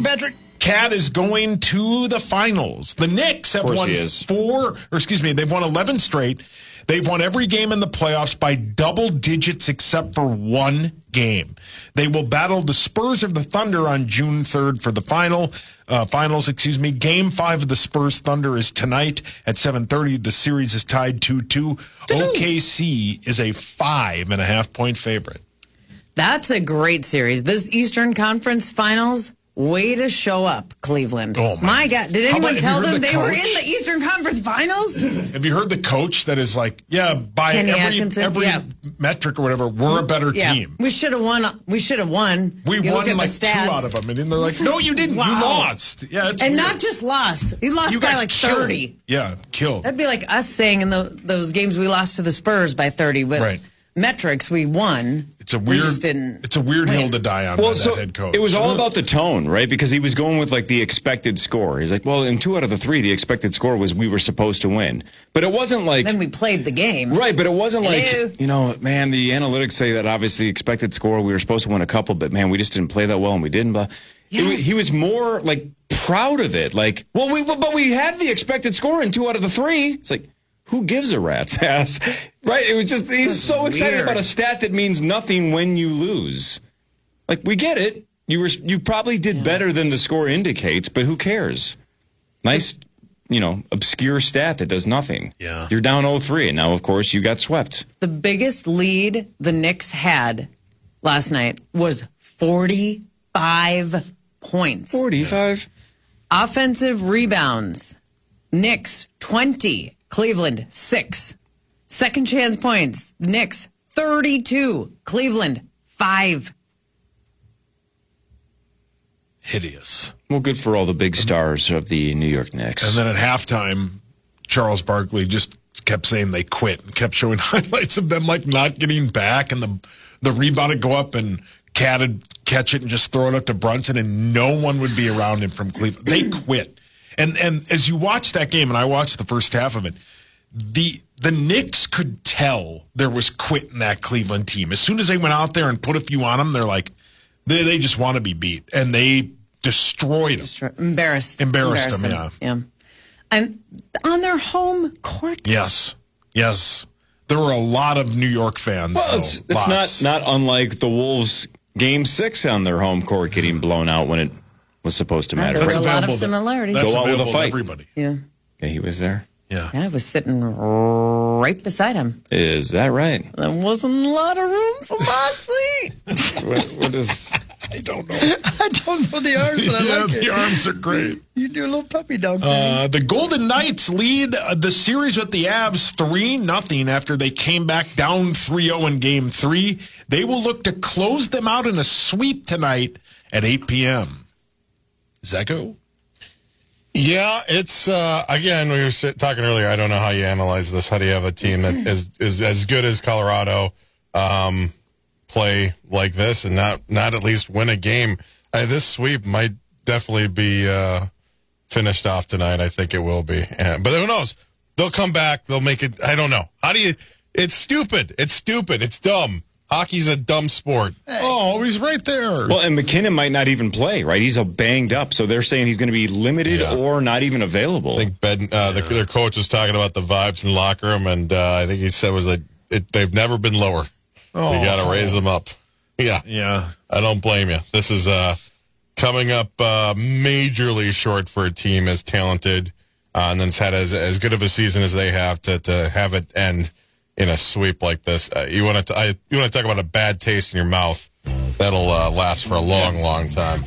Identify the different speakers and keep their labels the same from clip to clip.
Speaker 1: Patrick?
Speaker 2: Cat is going to the finals. The Knicks have won they've won 11 straight. They've won every game in the playoffs by double digits except for one game. They will battle the Spurs of the Thunder on June 3rd for the finals. Game 5 of the Spurs Thunder is tonight at 7:30. The series is tied 2-2. OKC is a 5.5-point favorite.
Speaker 3: That's a great series. This Eastern Conference Finals, way to show up, Cleveland.
Speaker 2: Oh,
Speaker 3: my God. Did anyone tell them they were in the
Speaker 2: coach?
Speaker 3: Eastern Conference Finals?
Speaker 2: Have you heard the coach that is like, by
Speaker 3: Kenny
Speaker 2: every
Speaker 3: Atkinson?
Speaker 2: metric or whatever, we're a better team.
Speaker 3: We should have won.
Speaker 2: We
Speaker 3: You
Speaker 2: won
Speaker 3: look at
Speaker 2: like
Speaker 3: the
Speaker 2: 2
Speaker 3: stats.
Speaker 2: out of them. And they're like, no, you didn't.
Speaker 3: Wow.
Speaker 2: You lost. Yeah, it's
Speaker 3: And
Speaker 2: weird.
Speaker 3: not just lost. You lost by like 30.
Speaker 2: Killed. Yeah, killed.
Speaker 3: That'd be like us saying in those games we lost to the Spurs by 30. But
Speaker 2: Right.
Speaker 3: metrics, we won.
Speaker 2: It's a weird.
Speaker 3: We just didn't.
Speaker 2: It's a weird hill to die on. Well, that head coach.
Speaker 1: It was all about the tone, right? Because he was going with like the expected score. He's like, well, in 2 out of the 3, the expected score was we were supposed to win. But it wasn't like
Speaker 3: Then we played the game.
Speaker 1: right. But it wasn't
Speaker 3: Hello.
Speaker 1: like man, the analytics say that obviously expected score we were supposed to win a couple, but man, we just didn't play that well and we didn't. But
Speaker 3: Yes.
Speaker 1: he was more like proud of it. Like, but we had the expected score in 2 out of the 3. It's like, who gives a rat's ass? Right? It was just, he's so excited
Speaker 3: weird.
Speaker 1: about a stat that means nothing when you lose. Like, we get it. You probably did better than the score indicates, but who cares? Nice, obscure stat that does nothing.
Speaker 2: Yeah.
Speaker 1: You're down 0-3, and now, of course, you got swept.
Speaker 3: The biggest lead the Knicks had last night was 45 points.
Speaker 1: 45?
Speaker 3: Offensive rebounds. Knicks, 20. Cleveland, 6. Second chance points. Knicks, 32. Cleveland, 5.
Speaker 2: hideous.
Speaker 1: Well, good for all the big stars of the New York Knicks.
Speaker 2: And then at halftime, Charles Barkley just kept saying they quit and kept showing highlights of them like not getting back, and the rebound would go up and Cat would catch it and just throw it up to Brunson, and no one would be around him from Cleveland. They quit. And as you watch that game, and I watched the first half of it, the Knicks could tell there was quit in that Cleveland team. As soon as they went out there and put a few on them, they're like, they just want to be beat. And they destroyed them.
Speaker 3: Embarrassed
Speaker 2: them,
Speaker 3: yeah. And on their home court.
Speaker 2: Yes. There were a lot of New York fans.
Speaker 1: Well, it's not unlike the Wolves' Game 6 on their home court getting blown out when it was supposed to matter.
Speaker 3: There were a lot of
Speaker 2: available to-
Speaker 3: similarities.
Speaker 2: That's
Speaker 1: Go out with a
Speaker 2: available to
Speaker 1: fight.
Speaker 2: everybody.
Speaker 3: Yeah.
Speaker 1: Yeah, he was there.
Speaker 2: Yeah.
Speaker 3: I was sitting right beside him.
Speaker 1: Is that right?
Speaker 3: There wasn't a lot of room for my seat.
Speaker 1: What is...
Speaker 2: I don't know.
Speaker 4: I don't know the arms, but I
Speaker 2: Yeah,
Speaker 4: like it.
Speaker 2: the arms are great.
Speaker 4: You do a little puppy dog thing.
Speaker 2: The Golden Knights lead the series with the Avs 3-0 after they came back down 3-0 in Game 3. They will look to close them out in a sweep tonight at 8 p.m. Zeko?
Speaker 5: Yeah, it's, again, we were talking earlier, I don't know how you analyze this. How do you have a team that is as good as Colorado play like this and not at least win a game? This sweep might definitely be finished off tonight. I think it will be. But who knows? They'll come back. They'll make it. I don't know. How do you? It's stupid. It's dumb. Hockey's a dumb sport.
Speaker 2: Oh, he's right there.
Speaker 1: Well, and McKinnon might not even play, right? He's banged up, so they're saying he's going to be limited or not even available.
Speaker 5: I think their coach was talking about the vibes in the locker room, and I think he said was like they've never been lower.
Speaker 2: Oh.
Speaker 5: You got to raise them up. Yeah. I don't blame you. This is coming up majorly short for a team as talented and then it's had as good of a season as they have to have it end in a sweep like this. You want to talk about a bad taste in your mouth? That'll last for a long time.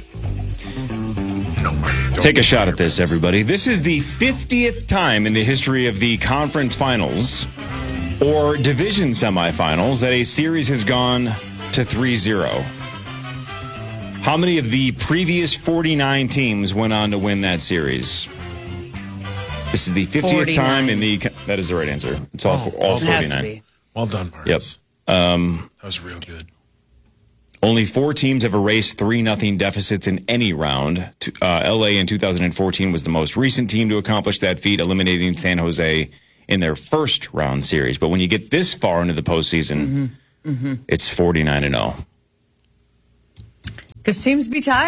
Speaker 1: Take a shot at this, everybody. This is the 50th time in the history of the conference finals or division semifinals that a series has gone to 3-0. How many of the previous 49 teams went on to win that series? This is the 50th
Speaker 3: 49.
Speaker 1: time in the... That is the right answer. It's all 49.
Speaker 3: It has to be.
Speaker 2: Well done, Marcus.
Speaker 1: Yep.
Speaker 2: That was real good.
Speaker 1: Only 4 teams have erased 3-0 deficits in any round. LA in 2014 was the most recent team to accomplish that feat, eliminating San Jose in their first round series. But when you get this far into the postseason, it's 49-0.
Speaker 3: Because teams be tired.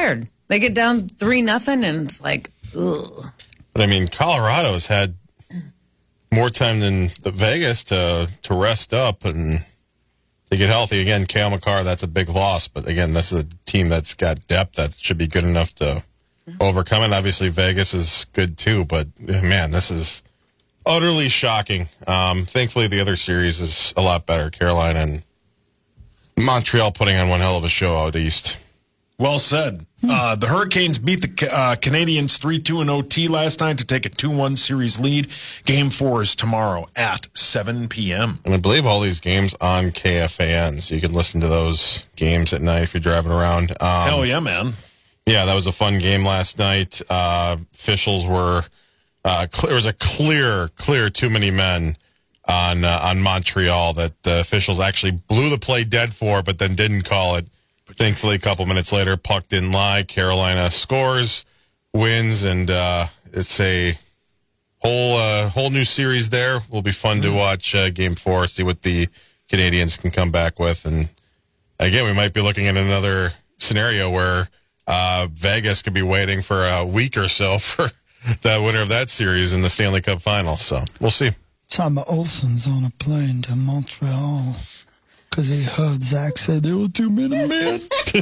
Speaker 3: They get down 3-0, and it's like, ugh.
Speaker 5: But I mean, Colorado's had more time than the Vegas to rest up and to get healthy. Again, Cale Makar, that's a big loss. But again, this is a team that's got depth that should be good enough to overcome it. Obviously, Vegas is good too. But man, this is utterly shocking. Thankfully, the other series is a lot better. Carolina and Montreal putting on one hell of a show out east.
Speaker 2: Well said. The Hurricanes beat the Canadiens 3-2 in OT last night to take a 2-1 series lead. Game 4 is tomorrow at 7 p.m.
Speaker 5: And I believe all these games on KFAN, so you can listen to those games at night if you're driving around.
Speaker 2: Hell yeah, man.
Speaker 5: Yeah, that was a fun game last night. Officials were there was a clear too many men on Montreal that the officials actually blew the play dead for, but then didn't call it. Thankfully, a couple minutes later, puck didn't lie. Carolina scores, wins, and it's a whole new series there. Will be fun to watch Game 4, see what the Canadiens can come back with. And again, we might be looking at another scenario where Vegas could be waiting for a week or so for the winner of that series in the Stanley Cup Final. So we'll see.
Speaker 4: Tom Olsen's on a plane to Montreal because he heard Zach say there were too many men.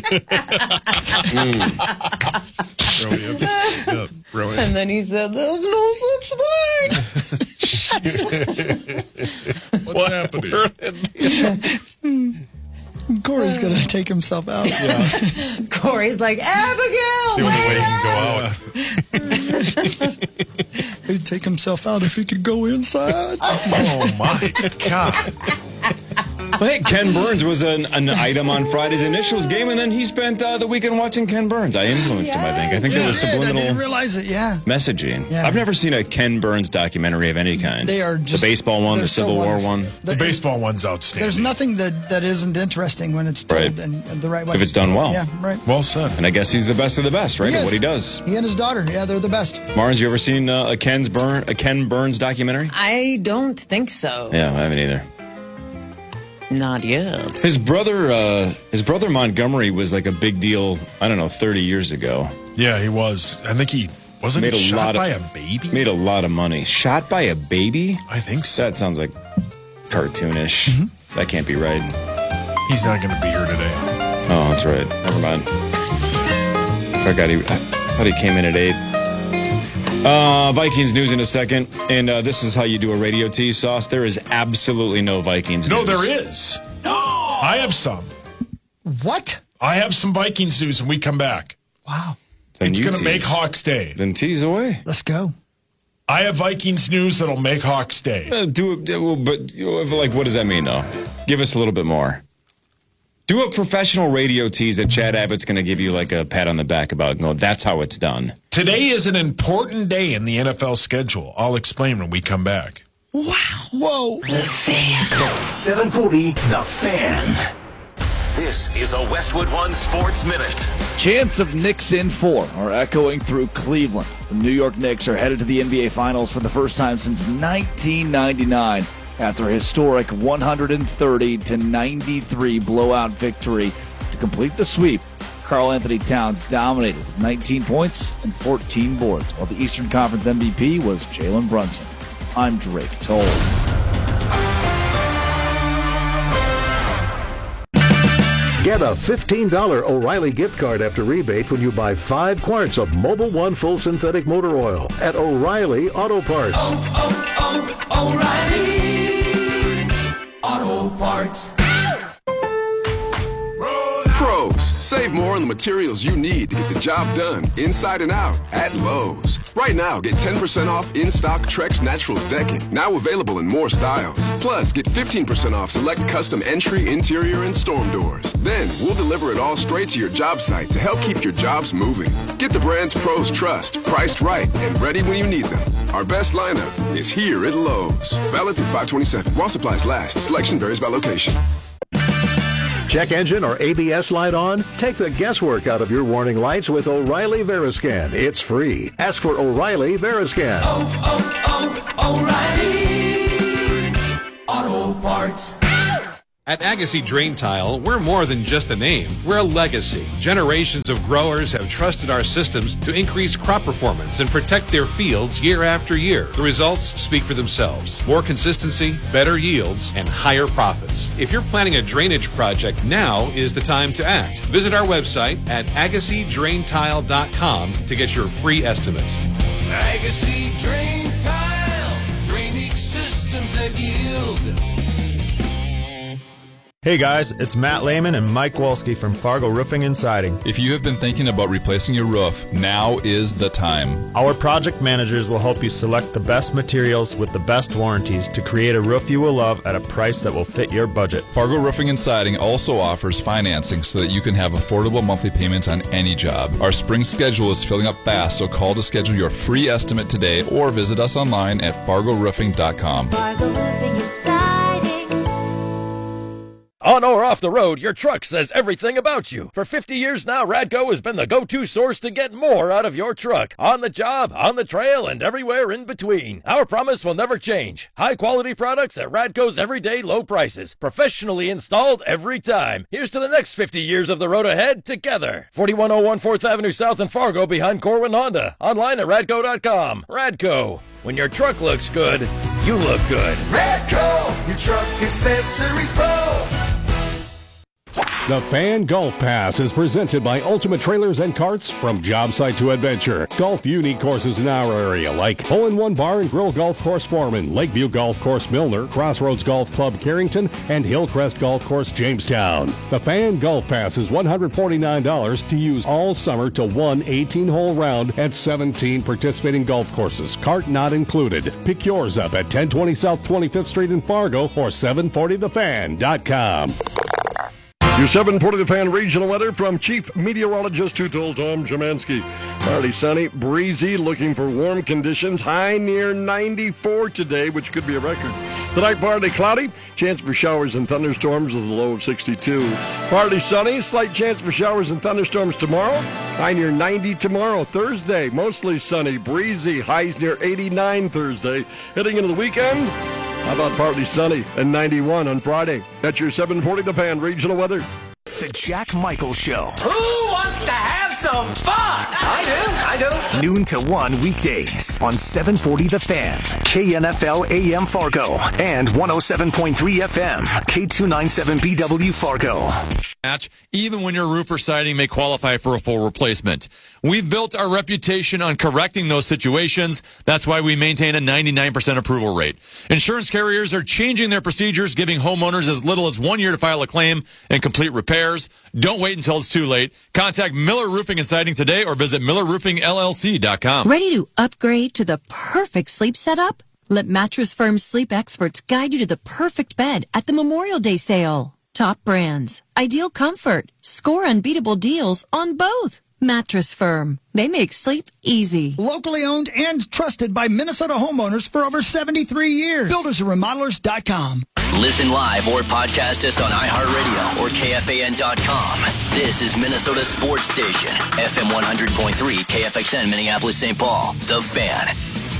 Speaker 2: Brilliant. Yeah, brilliant.
Speaker 3: And then he said, "There's no such thing."
Speaker 2: What's happening?
Speaker 4: Corey's going to take himself out.
Speaker 2: Yeah.
Speaker 3: Corey's like, Abigail,
Speaker 5: The only way he
Speaker 3: wait
Speaker 5: can go out.
Speaker 4: He'd take himself out if he could go inside.
Speaker 2: Oh, my God.
Speaker 1: Well, hey, Ken Burns was an item on Friday's Initials game, and then he spent the weekend watching Ken Burns. I influenced him, I think. I think there was
Speaker 4: I
Speaker 1: subliminal
Speaker 4: didn't realize it, yeah.
Speaker 1: messaging.
Speaker 4: Yeah.
Speaker 1: I've never seen a Ken Burns documentary of any kind.
Speaker 4: They are just...
Speaker 1: The baseball one,
Speaker 4: they're
Speaker 1: the Civil War
Speaker 4: wonderful.
Speaker 1: one.
Speaker 2: The baseball one's outstanding.
Speaker 4: There's nothing that isn't interesting when it's told
Speaker 1: Right.
Speaker 4: in the right way.
Speaker 1: If it's done well.
Speaker 4: Yeah, right.
Speaker 2: Well said.
Speaker 1: And I guess he's the best of the best, right,
Speaker 4: He
Speaker 1: at
Speaker 4: is.
Speaker 1: what he does.
Speaker 4: He and his daughter, yeah, they're the best.
Speaker 1: Marins, you ever seen a Ken Burns documentary?
Speaker 3: I don't think so.
Speaker 1: Yeah, I haven't either.
Speaker 3: Not yet.
Speaker 1: His brother Montgomery was like a big deal, I don't know, 30 years ago.
Speaker 2: Yeah, he was. I think he wasn't
Speaker 1: Made a
Speaker 2: shot
Speaker 1: lot of-
Speaker 2: by a baby.
Speaker 1: Made a lot of money. Shot by a baby?
Speaker 2: I think so.
Speaker 1: That sounds like cartoonish. That can't be right.
Speaker 2: He's not going to be here today.
Speaker 1: Oh, that's right. Never mind. I thought he came in at 8. Vikings news in a second. And this is how you do a radio tease, Sauce. There is absolutely no Vikings
Speaker 2: No,
Speaker 1: news.
Speaker 2: there is. I have some.
Speaker 4: What?
Speaker 2: I have some Vikings news when we come back.
Speaker 4: Wow.
Speaker 1: Then
Speaker 2: It's
Speaker 1: you
Speaker 2: going to make
Speaker 1: tease.
Speaker 2: Hawks Day.
Speaker 1: Then tease away.
Speaker 4: Let's go.
Speaker 2: I have Vikings news that'll make Hawks Day.
Speaker 1: Do it, well, but like, what does that mean, though? Give us a little bit more. Do a professional radio tease that Chad Abbott's going to give you like a pat on the back about. No, that's how it's done.
Speaker 2: Today is an important day in the NFL schedule. I'll explain when we come back.
Speaker 4: Whoa.
Speaker 6: 740 The Fan. This is a Westwood One Sports Minute.
Speaker 7: Chants of Knicks in 4 are echoing through Cleveland. The New York Knicks are headed to the NBA Finals for the first time since 1999 after a historic 130-93 blowout victory. To complete the sweep, Karl Anthony Towns dominated with 19 points and 14 boards, while the Eastern Conference MVP was Jalen Brunson. I'm Drake Toll.
Speaker 8: Get a $15 O'Reilly gift card after rebate when you buy 5 quarts of Mobil 1 full synthetic motor oil at O'Reilly Auto Parts.
Speaker 9: O'Reilly Auto Parts.
Speaker 10: Pros, save more on the materials you need to get the job done inside and out at Lowe's. Right now, get 10% off in-stock Trex Naturals decking, now available in more styles. Plus, get 15% off select custom entry, interior, and storm doors. Then, we'll deliver it all straight to your job site to help keep your jobs moving. Get the brands pros trust, priced right, and ready when you need them. Our best lineup is here at Lowe's. Valid through 5/27. While supplies last. Selection varies by location.
Speaker 8: Check engine or ABS light on? Take the guesswork out of your warning lights with O'Reilly Veriscan. It's free. Ask for O'Reilly Veriscan.
Speaker 9: O'Reilly Auto Parts.
Speaker 11: At Agassi Drain Tile, we're more than just a name. We're a legacy. Generations of growers have trusted our systems to increase crop performance and protect their fields year after year. The results speak for themselves. More consistency, better yields, and higher profits. If you're planning a drainage project, now is the time to act. Visit our website at AgassiDrainTile.com to get your free estimates.
Speaker 9: Agassi Drain Tile. Drainage systems that yield.
Speaker 12: Hey guys, it's Matt Lehman and Mike Wolski from Fargo Roofing and Siding.
Speaker 13: If you have been thinking about replacing your roof, now is the time.
Speaker 12: Our project managers will help you select the best materials with the best warranties to create a roof you will love at a price that will fit your budget.
Speaker 13: Fargo Roofing and Siding also offers financing so that you can have affordable monthly payments on any job. Our spring schedule is filling up fast, so call to schedule your free estimate today or visit us online at fargoroofing.com.
Speaker 14: Fargo Roofing and Siding.
Speaker 15: On or off the road, your truck says everything about you. For 50 years now, Radco has been the go-to source to get more out of your truck. On the job, on the trail, and everywhere in between. Our promise will never change. High-quality products at Radco's everyday low prices. Professionally installed every time. Here's to the next 50 years of the road ahead together. 4101 4th Avenue South in Fargo behind Corwin Honda. Online at radco.com. Radco. When your truck looks good, you look good.
Speaker 9: Radco, your truck accessories pro.
Speaker 16: The Fan Golf Pass is presented by Ultimate Trailers and Carts. From job site to adventure, golf unique courses in our area like Hole-in-One Bar and Grill Golf Course Foreman, Lakeview Golf Course Milner, Crossroads Golf Club Carrington, and Hillcrest Golf Course Jamestown. The Fan Golf Pass is $149 to use all summer to one 18-hole round at 17 participating golf courses, cart not included. Pick yours up at 1020 South 25th Street in Fargo or 740thefan.com.
Speaker 17: Your 740 The Fan regional weather from Chief Meteorologist who told Tom Szymanski. Partly sunny, breezy, looking for warm conditions. High near 94 today, which could be a record. Tonight, partly cloudy. Chance for showers and thunderstorms with a low of 62. Partly sunny. Slight chance for showers and thunderstorms tomorrow. High near 90 tomorrow. Thursday, mostly sunny, breezy. Highs near 89 Thursday. Heading into the weekend, how about partly sunny and 91 on Friday? That's your 740 The Fan regional weather.
Speaker 6: The Jack Michael Show.
Speaker 9: Who wants to have some fun? I do.
Speaker 6: Noon to 1 weekdays on 740 The Fan, KNFL AM Fargo, and 107.3 FM, K297BW Fargo.
Speaker 18: Even when your roof or siding may qualify for a full replacement. We've built our reputation on correcting those situations. That's why we maintain a 99% approval rate. Insurance carriers are changing their procedures, giving homeowners as little as 1 year to file a claim and complete repairs. Don't wait until it's too late. Contact Miller Roofing and Siding today or visit MillerRoofingLLC.com.
Speaker 19: Ready to upgrade to the perfect sleep setup? Let Mattress Firm's sleep experts guide you to the perfect bed at the Memorial Day sale. Top brands, ideal comfort, score unbeatable deals on both. Mattress Firm. They make sleep easy.
Speaker 4: Locally owned and trusted by Minnesota homeowners for over 73 years. BuildersandRemodelers.com.
Speaker 20: Listen live or podcast us on iHeartRadio or KFAN.com. This is Minnesota Sports Station, FM 100.3, KFXN, Minneapolis, St. Paul. The Fan.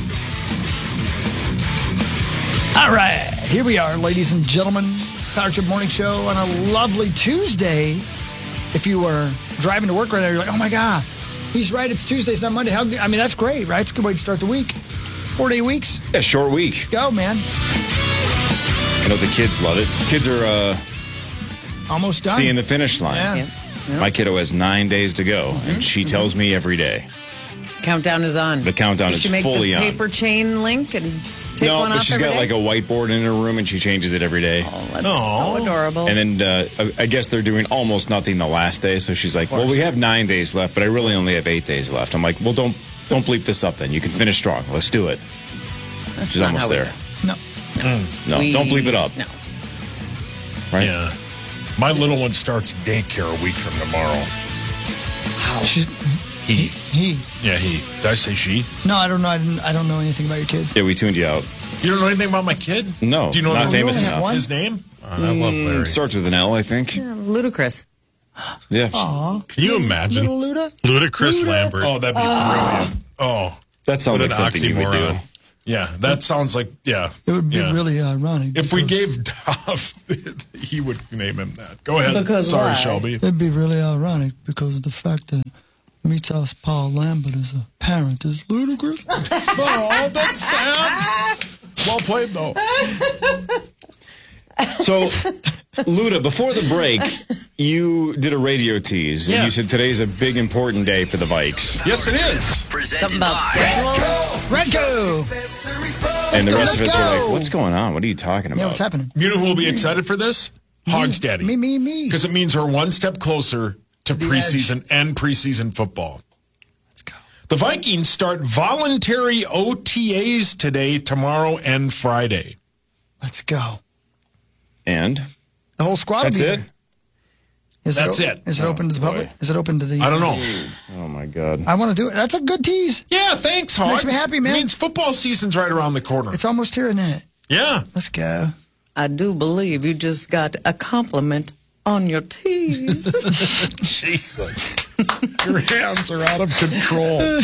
Speaker 4: All right, here we are, ladies and gentlemen. Power Trip Morning Show on a lovely Tuesday. If you were driving to work right now, you're like, oh my God, he's right, it's Tuesday, it's not Monday. That's great, right? It's a good way to start the week. 4-day weeks.
Speaker 1: Yeah, short week.
Speaker 4: Let's go, man.
Speaker 1: I know the kids love it. Kids are
Speaker 4: almost done.
Speaker 1: Seeing the finish line.
Speaker 4: Yeah.
Speaker 1: My kiddo has 9 days to go, and she tells me every day.
Speaker 3: Countdown is on.
Speaker 1: The countdown is fully on.
Speaker 3: Did she make the paper chain link and take one off
Speaker 1: but she's
Speaker 3: every
Speaker 1: got
Speaker 3: day?
Speaker 1: like a whiteboard in her room, and she changes it every day.
Speaker 3: Oh, that's so adorable.
Speaker 1: And then I guess they're doing almost nothing the last day, so she's like, well, we have 9 days left, but I really only have 8 days left. I'm like, well, don't bleep this up then. You can finish strong. Let's do it.
Speaker 3: That's
Speaker 1: she's
Speaker 3: not
Speaker 1: almost
Speaker 3: how we
Speaker 1: there.
Speaker 3: do.
Speaker 1: No, don't bleep it up.
Speaker 3: No.
Speaker 2: Right? Yeah. My little one starts daycare a week from tomorrow. He. Yeah, he. Did I say she?
Speaker 4: No, I don't know. I don't know anything about your kids.
Speaker 1: Yeah, we tuned you out.
Speaker 2: You don't know anything about my kid?
Speaker 1: No.
Speaker 2: Do you know
Speaker 1: not famous enough.
Speaker 2: his name?
Speaker 1: I love Larry. Starts with an L, I think.
Speaker 3: Yeah, Ludicrous.
Speaker 1: Yeah.
Speaker 4: Aww.
Speaker 5: Can you imagine?
Speaker 4: Little Luda?
Speaker 5: Ludacris Lambert.
Speaker 2: Oh, that'd be brilliant. Oh.
Speaker 1: That sounds
Speaker 5: With
Speaker 1: like
Speaker 5: an
Speaker 1: something you would do.
Speaker 5: oxymoron.
Speaker 2: Yeah, that sounds like,
Speaker 4: It would be really ironic.
Speaker 2: If we gave Duff, he would name him that. Go ahead.
Speaker 3: Because
Speaker 2: Sorry,
Speaker 3: why?
Speaker 2: Shelby.
Speaker 4: It'd be really ironic because the fact that Meathouse Paul Lambert is a parent is ludicrous.
Speaker 2: Oh, that's sad. Well played, though.
Speaker 1: So, Luda, before the break, you did a radio tease, and you said today's a big, important day for the Vikes.
Speaker 2: Yes, it is.
Speaker 3: Something about schedule.
Speaker 4: Redco!
Speaker 1: And the rest of us
Speaker 4: go.
Speaker 1: were like, what's going on? What are you talking about?
Speaker 4: Yeah, what's happening?
Speaker 2: You know who will be excited for this? Hogs Daddy.
Speaker 4: Me.
Speaker 2: Because it means we're one step closer to preseason and preseason football.
Speaker 4: Let's go.
Speaker 2: The Vikings start voluntary OTAs today, tomorrow, and Friday.
Speaker 4: Let's go.
Speaker 1: And?
Speaker 4: The whole squad
Speaker 1: That's
Speaker 4: will be
Speaker 1: it?
Speaker 4: there. Is
Speaker 2: That's
Speaker 4: it.
Speaker 2: it.
Speaker 4: Is it open to the public? Is it open to the...
Speaker 2: I don't know.
Speaker 1: Oh, my God.
Speaker 4: I want to do it. That's a good tease.
Speaker 2: Yeah, thanks, Hogs.
Speaker 4: Makes me happy, man.
Speaker 2: It means football season's right around the corner.
Speaker 4: It's almost here, isn't it?
Speaker 2: Yeah.
Speaker 4: Let's go.
Speaker 3: I do believe you just got a compliment on your tease.
Speaker 2: Jesus. Your hands are out of control.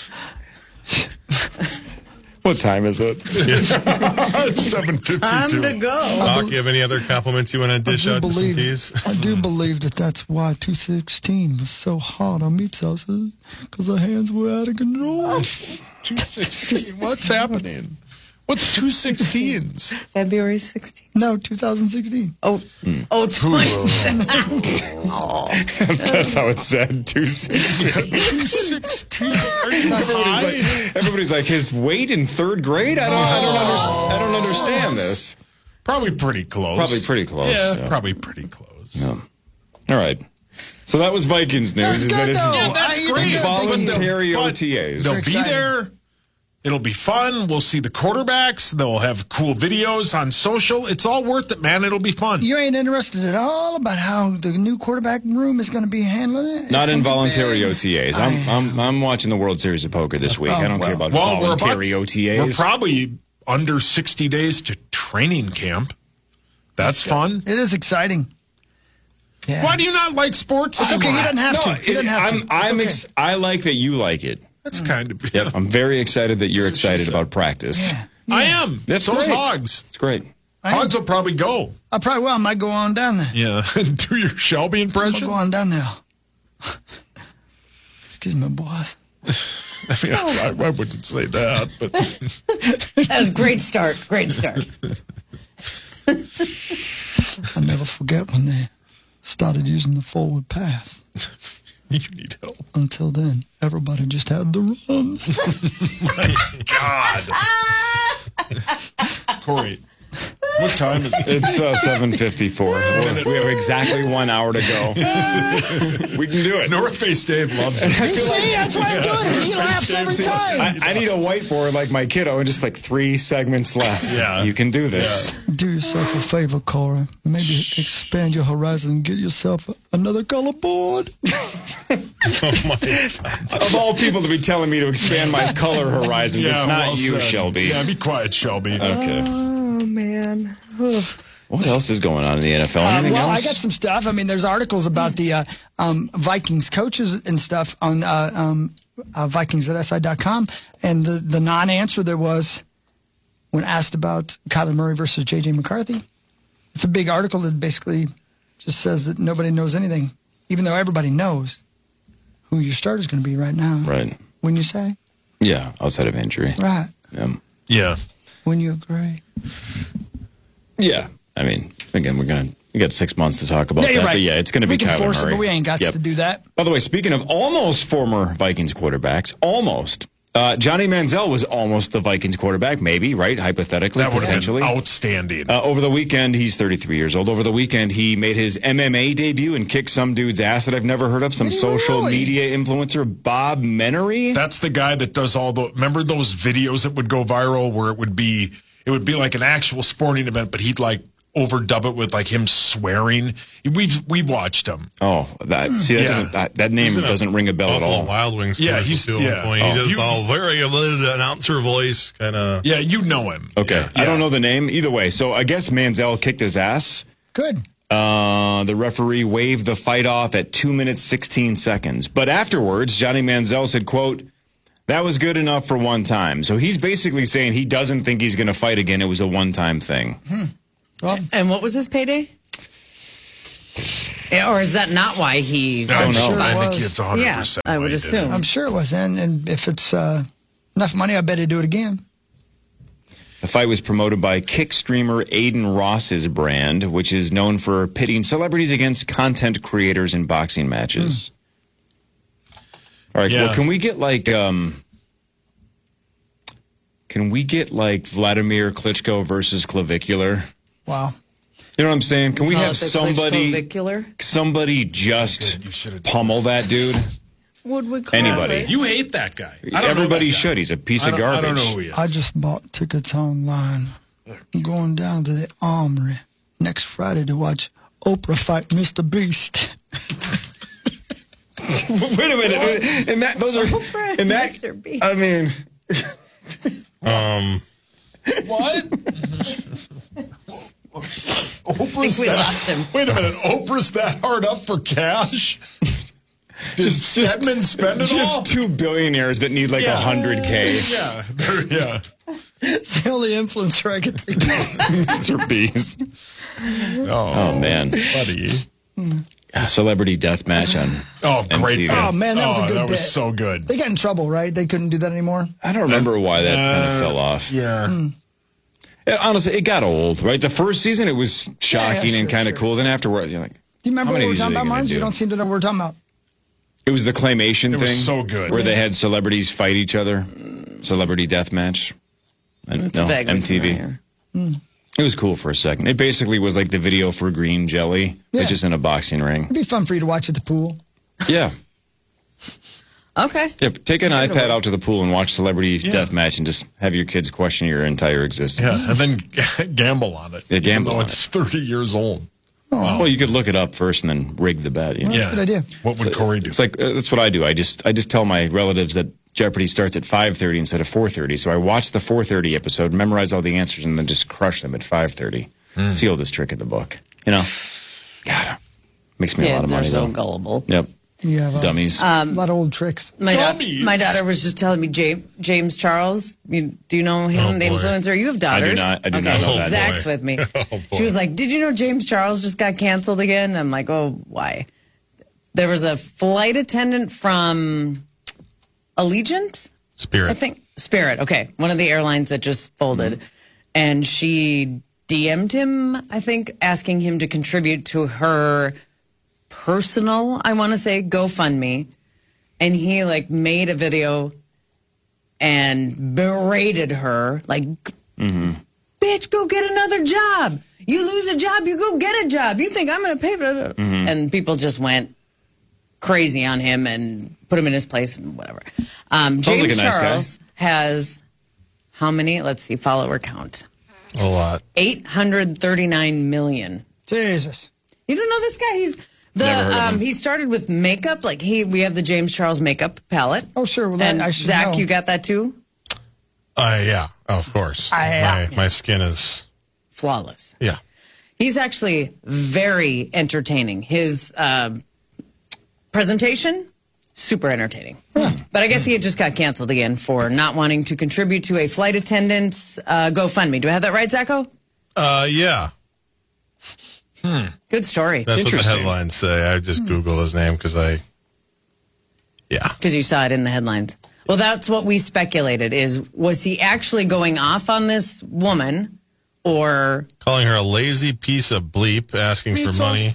Speaker 1: What time is it?
Speaker 2: It's 7:52.
Speaker 3: Time to go.
Speaker 5: Doc, you have any other compliments you want to dish out to some teas?
Speaker 4: I do believe that's why 216 was so hard on Meathouse, because her hands were out of control.
Speaker 2: 216. What's happening? What's 216s?
Speaker 3: February 16th.
Speaker 4: No, 2016.
Speaker 3: Oh, 27.
Speaker 1: That's how it's said. 216.
Speaker 2: 216.
Speaker 1: Everybody's like, his weight in third grade? I don't understand this.
Speaker 2: Probably pretty close.
Speaker 1: Probably pretty close.
Speaker 2: Yeah, probably pretty close.
Speaker 1: Yeah. All right. So that was Vikings news.
Speaker 4: That's good, though.
Speaker 2: Yeah, that's great.
Speaker 1: Voluntary
Speaker 2: But
Speaker 1: OTAs.
Speaker 2: They'll be
Speaker 4: exciting.
Speaker 2: there. It'll be fun. We'll see the quarterbacks. They'll have cool videos on social. It's all worth it, man. It'll be fun.
Speaker 4: You ain't interested at all about how the new quarterback room is going to be handling it?
Speaker 1: Not
Speaker 4: It's
Speaker 1: in
Speaker 4: gonna be
Speaker 1: voluntary
Speaker 4: big.
Speaker 1: OTAs. I'm watching the World Series of Poker this week. I don't care about voluntary OTAs.
Speaker 2: We're probably under 60 days to training camp. That's fun.
Speaker 4: It is exciting. Yeah.
Speaker 2: Why do you not like sports?
Speaker 4: It's okay. He
Speaker 2: anymore?
Speaker 4: doesn't have to. He doesn't have to. It's okay.
Speaker 1: I like that you like it.
Speaker 2: That's kind of...
Speaker 1: Yep. I'm very excited that you're
Speaker 2: That's what she
Speaker 1: excited
Speaker 2: said.
Speaker 1: about practice.
Speaker 4: Yeah.
Speaker 2: I am.
Speaker 1: That's
Speaker 2: So's
Speaker 1: great.
Speaker 2: Hogs.
Speaker 1: It's great.
Speaker 2: Hogs will probably go.
Speaker 4: I probably will. I might go on down there.
Speaker 2: Yeah. Do your Shelby
Speaker 4: I'll
Speaker 2: impression?
Speaker 4: go on down there. Excuse me, boss.
Speaker 2: I mean, I wouldn't say that, but...
Speaker 3: That was a great start. Great start.
Speaker 4: I'll never forget when they started using the forward pass.
Speaker 2: You need help.
Speaker 4: Until then, everybody just had the runs.
Speaker 2: My God. Corey, what time is it?
Speaker 1: It's 7:54. We have exactly 1 hour to go. We can do it.
Speaker 2: North Face Dave loves it.
Speaker 4: You see, that's why I'm doing it. He laughs every time.
Speaker 1: I need a whiteboard like my kiddo and just like 3 segments left.
Speaker 2: Yeah.
Speaker 1: You can do this.
Speaker 4: Do yourself a favor, Corey. Maybe expand your horizon and get yourself another color board.
Speaker 5: Oh, my God.
Speaker 1: Of all people to be telling me to expand my color horizon, it's not
Speaker 2: well
Speaker 1: you,
Speaker 2: said.
Speaker 1: Shelby.
Speaker 2: Yeah, be quiet, Shelby.
Speaker 1: Okay.
Speaker 3: Oh, man.
Speaker 1: What else is going on in the NFL? Anything
Speaker 4: Well,
Speaker 1: else?
Speaker 4: I got some stuff. I mean, there's articles about the Vikings coaches and stuff on Vikings at SI.com. And the non-answer there was when asked about Kyler Murray versus J.J. McCarthy. It's a big article that basically just says that nobody knows anything, even though everybody knows who your starter's going to be right now.
Speaker 1: Right.
Speaker 4: Wouldn't you say?
Speaker 1: Yeah, outside of injury.
Speaker 4: Right.
Speaker 2: Yeah.
Speaker 4: Wouldn't you agree?
Speaker 1: Yeah. I mean, again, we got 6 months to talk about
Speaker 4: Yeah, you're
Speaker 1: that.
Speaker 4: right.
Speaker 1: But yeah, it's going to be
Speaker 4: We can
Speaker 1: Kyler
Speaker 4: force it,
Speaker 1: Murray.
Speaker 4: but we ain't got
Speaker 1: Yep.
Speaker 4: to do that.
Speaker 1: By the way, speaking of almost former Vikings quarterbacks, almost. Johnny Manziel was almost the Vikings quarterback, maybe, right? Hypothetically,
Speaker 2: That would have
Speaker 1: potentially.
Speaker 2: been outstanding.
Speaker 1: Over the weekend, he's 33 years old. Over the weekend, he made his MMA debut and kicked some dude's ass that I've never heard of, some social media influencer, Bob Menery.
Speaker 2: That's the guy that does all the... Remember those videos that would go viral where it would be like an actual sporting event, but he'd like overdub it with like him swearing. We've watched him.
Speaker 1: Oh, that name doesn't ring a bell at all.
Speaker 5: Buffalo Wild Wings.
Speaker 2: Yeah,
Speaker 5: commercial
Speaker 2: he's
Speaker 5: too, at one point. He does
Speaker 2: You-
Speaker 5: all very announcer voice kind of.
Speaker 2: Yeah, you know him.
Speaker 1: Okay. I don't know the name. Either way, so I guess Manziel kicked his ass.
Speaker 4: Good.
Speaker 1: The referee waved the fight off at 2 minutes, 16 seconds. But afterwards, Johnny Manziel said, quote, That was good enough for one time. So he's basically saying he doesn't think he's going to fight again. It was a one-time thing.
Speaker 3: Well, and what was his payday? Or is that not why he...
Speaker 2: I don't know.
Speaker 4: Sure
Speaker 2: I
Speaker 4: was.
Speaker 2: think it's 100%.
Speaker 3: Yeah, I would
Speaker 2: why he did
Speaker 3: assume.
Speaker 2: it.
Speaker 4: I'm sure it was. And if it's enough money, I bet he'd do it again.
Speaker 1: The fight was promoted by kick streamer Aiden Ross's brand, which is known for pitting celebrities against content creators in boxing matches. All right,
Speaker 2: Yeah.
Speaker 1: well, can we get like Vladimir Klitschko versus Clavicular?
Speaker 4: Wow.
Speaker 1: You know what I'm saying? Can we
Speaker 3: Call
Speaker 1: have
Speaker 3: it the
Speaker 1: somebody just pummel that dude?
Speaker 3: Would we call
Speaker 1: Anybody.
Speaker 3: it?
Speaker 2: You hate that guy. I don't
Speaker 1: Everybody
Speaker 2: know that guy.
Speaker 1: should. He's a piece of garbage.
Speaker 2: I don't know who he is.
Speaker 4: I just bought tickets online. I'm going down to the Armory next Friday to watch Oprah fight Mr. Beast.
Speaker 1: Wait a minute. And that those are and that
Speaker 3: Mr. Beast.
Speaker 1: I mean
Speaker 2: What? Oprah's
Speaker 3: we
Speaker 2: that,
Speaker 3: lost him.
Speaker 2: Wait a minute. Oprah's that hard up for cash? Did Stedman spend it all?
Speaker 1: just two billionaires that need like $100K.
Speaker 2: Yeah. Yeah.
Speaker 4: It's the only influencer I can think of.
Speaker 1: Mr. Beast. Oh man.
Speaker 2: Buddy.
Speaker 1: Celebrity death match on
Speaker 2: great.
Speaker 1: MTV.
Speaker 4: Oh, man, that was a good
Speaker 2: that
Speaker 4: bit.
Speaker 2: was so good.
Speaker 4: They got in trouble, right? They couldn't do that anymore?
Speaker 1: I don't remember why that kind of fell off.
Speaker 2: Yeah.
Speaker 1: Honestly, it got old, right? The first season, it was shocking and kind of cool. Then afterward, you're like,
Speaker 4: Do you remember
Speaker 1: how
Speaker 4: what
Speaker 1: many
Speaker 4: we were
Speaker 1: of these
Speaker 4: talking
Speaker 1: are
Speaker 4: about,
Speaker 1: they gonna
Speaker 4: Marge? You
Speaker 1: do?
Speaker 4: don't seem to know what we're talking about.
Speaker 1: It was the claymation
Speaker 2: It
Speaker 1: thing.
Speaker 2: was so good.
Speaker 1: Where they had celebrities fight each other. Celebrity death match.
Speaker 3: It's
Speaker 1: No,
Speaker 3: vaguely
Speaker 1: MTV.
Speaker 3: familiar.
Speaker 1: It was cool for a second. It basically was like the video for Green Jelly,
Speaker 4: Yeah.
Speaker 1: but just in a boxing ring.
Speaker 4: It'd be fun for you to watch at the pool.
Speaker 1: Yeah.
Speaker 3: Okay.
Speaker 1: Yeah, take an iPad out to the pool and watch Celebrity Death Match and just have your kids question your entire existence.
Speaker 2: Yeah, and then gamble on it.
Speaker 1: Yeah, gamble
Speaker 2: even though
Speaker 1: on
Speaker 2: it's 30 years old.
Speaker 1: Well, you could look it up first and then rig the bet. You know?
Speaker 4: That's a good idea.
Speaker 2: What would Corey do?
Speaker 1: It's like that's what I do. I just tell my relatives that Jeopardy starts at 5:30 instead of 4:30. So I watch the 4:30 episode, memorize all the answers, and then just crush them at 5:30. It's the oldest trick in the book. You know, God, makes me a lot of money
Speaker 3: Kids are so
Speaker 1: though.
Speaker 3: gullible.
Speaker 1: Yep,
Speaker 4: You have
Speaker 1: dummies.
Speaker 4: a lot of old tricks.
Speaker 3: My daughter was just telling me James Charles. Do you know him, the
Speaker 2: boy.
Speaker 3: influencer? You have daughters.
Speaker 1: I do not know that.
Speaker 3: Zach's with me. She was like, "Did you know James Charles just got canceled again?" I'm like, "Oh, why?" There was a flight attendant from Allegiant,
Speaker 5: Spirit.
Speaker 3: I think Spirit. Okay, one of the airlines that just folded, and she DM'd him. I think asking him to contribute to her personal, I want to say, GoFundMe, and he like made a video and berated her like, "Bitch, go get another job. You lose a job, you go get a job. You think I'm going to pay for it?" And people just went crazy on him and put him in his place and whatever. James
Speaker 1: like a nice
Speaker 3: Charles has how many? Let's see, follower count.
Speaker 5: A lot.
Speaker 3: 839 million.
Speaker 4: Jesus.
Speaker 3: You don't know this guy? He's
Speaker 1: Never heard of him.
Speaker 3: he started with makeup. Like we have the James Charles makeup palette.
Speaker 4: Oh, sure. Well,
Speaker 3: And
Speaker 4: I should
Speaker 3: Zach,
Speaker 4: know.
Speaker 3: you got that too?
Speaker 5: Yeah, of course. My skin is
Speaker 3: Flawless.
Speaker 5: yeah.
Speaker 3: He's actually very entertaining. His presentation, super entertaining. But I guess he had just got canceled again for not wanting to contribute to a flight attendant's GoFundMe. Do I have that right, Zacho?
Speaker 5: Yeah.
Speaker 3: Good story.
Speaker 5: That's what the
Speaker 1: Interesting.
Speaker 5: headlines say. I just Googled his name because
Speaker 3: Because you saw it in the headlines. Well, that's what we speculated was he actually going off on this woman or...
Speaker 5: calling her a lazy piece of bleep, asking for money.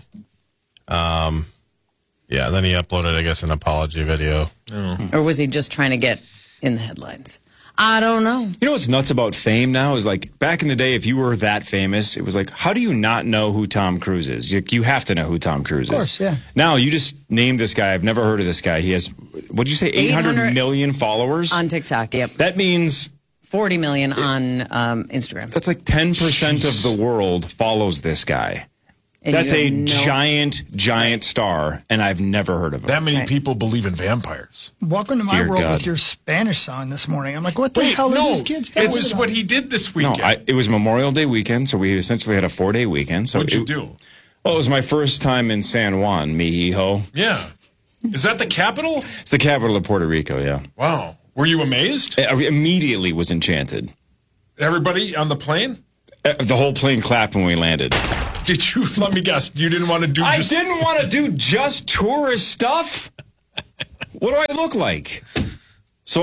Speaker 5: Yeah, then he uploaded, I guess, an apology video.
Speaker 3: Or was he just trying to get in the headlines? I don't know.
Speaker 1: You know what's nuts about fame now is like back in the day, if you were that famous, it was like, how do you not know who Tom Cruise is? You have to know who Tom Cruise is.
Speaker 4: Of course, yeah.
Speaker 1: Now you just named this guy. I've never heard of this guy. He has, what'd you say, 800 million followers?
Speaker 3: On TikTok, yep.
Speaker 1: That means
Speaker 3: 40 million on Instagram.
Speaker 1: that's like 10% of the world follows this guy.
Speaker 3: And
Speaker 1: That's
Speaker 3: you
Speaker 1: a
Speaker 3: have
Speaker 1: giant star, and I've never heard of him.
Speaker 2: That many people believe in vampires.
Speaker 4: Welcome to my
Speaker 1: Dear
Speaker 4: world
Speaker 1: God.
Speaker 4: with your Spanish song this morning. I'm like, what the hell are these kids doing?
Speaker 2: It was what he did this
Speaker 1: No,
Speaker 2: weekend.
Speaker 1: it was Memorial Day weekend, so we essentially had a 4-day weekend. So
Speaker 2: What'd you do?
Speaker 1: Well, it was my first time in San Juan, mijo.
Speaker 2: Yeah. Is that the capital?
Speaker 1: It's the capital of Puerto Rico, yeah.
Speaker 2: Wow. Were you amazed?
Speaker 1: I immediately was enchanted.
Speaker 2: Everybody on the plane?
Speaker 1: The whole plane clapped when we landed.
Speaker 2: Did you, let me guess, you didn't want to do
Speaker 1: I didn't want to do just tourist stuff. What do I look like? So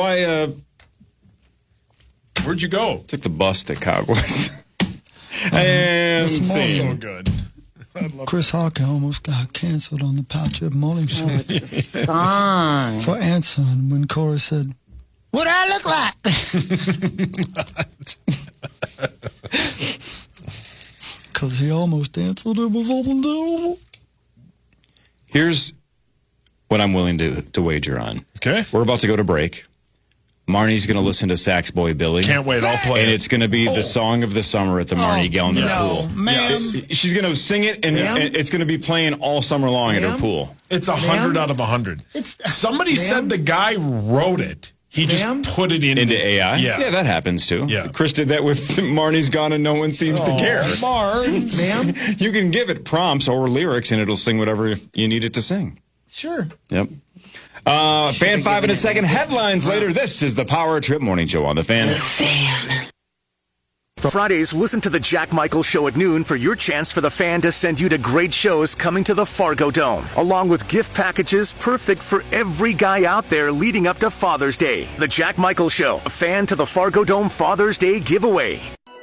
Speaker 2: where'd you go?
Speaker 1: Took the bus to Cowboys. And
Speaker 2: so good.
Speaker 4: Chris Hawker almost got canceled on the Patrick Morning Show.
Speaker 3: Oh, it's a song.
Speaker 4: For answering when Cora said, "What I look like?" Because he almost answered. It was all terrible.
Speaker 1: Here's what I'm willing to wager on.
Speaker 2: Okay.
Speaker 1: We're about to go to break. Marnie's going to listen to Sax Boy Billy.
Speaker 2: Can't wait. I'll play
Speaker 1: and
Speaker 2: it.
Speaker 1: it's going to be the song of the summer at the Marnie Gellner pool.
Speaker 4: Ma'am.
Speaker 1: She's going to sing it, and it's going to be playing all summer long at her pool.
Speaker 2: It's 100 out of 100. Somebody said the guy wrote it. He just put it into
Speaker 1: AI?
Speaker 2: Yeah,
Speaker 1: that happens too.
Speaker 2: Yeah.
Speaker 1: Chris did that with Marnie's Gone and no one seems to care.
Speaker 4: Ma'am.
Speaker 1: You can give it prompts or lyrics, and it'll sing whatever you need it to sing.
Speaker 4: Sure.
Speaker 1: Yep. Fan 5 in a second. Headlines later. This is the Power Trip Morning Show on The Fan.
Speaker 6: Fridays, listen to the Jack Michael Show at noon for your chance for The Fan to send you to great shows coming to the Fargo Dome, along with gift packages perfect for every guy out there leading up to Father's Day. The Jack Michael Show, a Fan to the Fargo Dome Father's Day giveaway.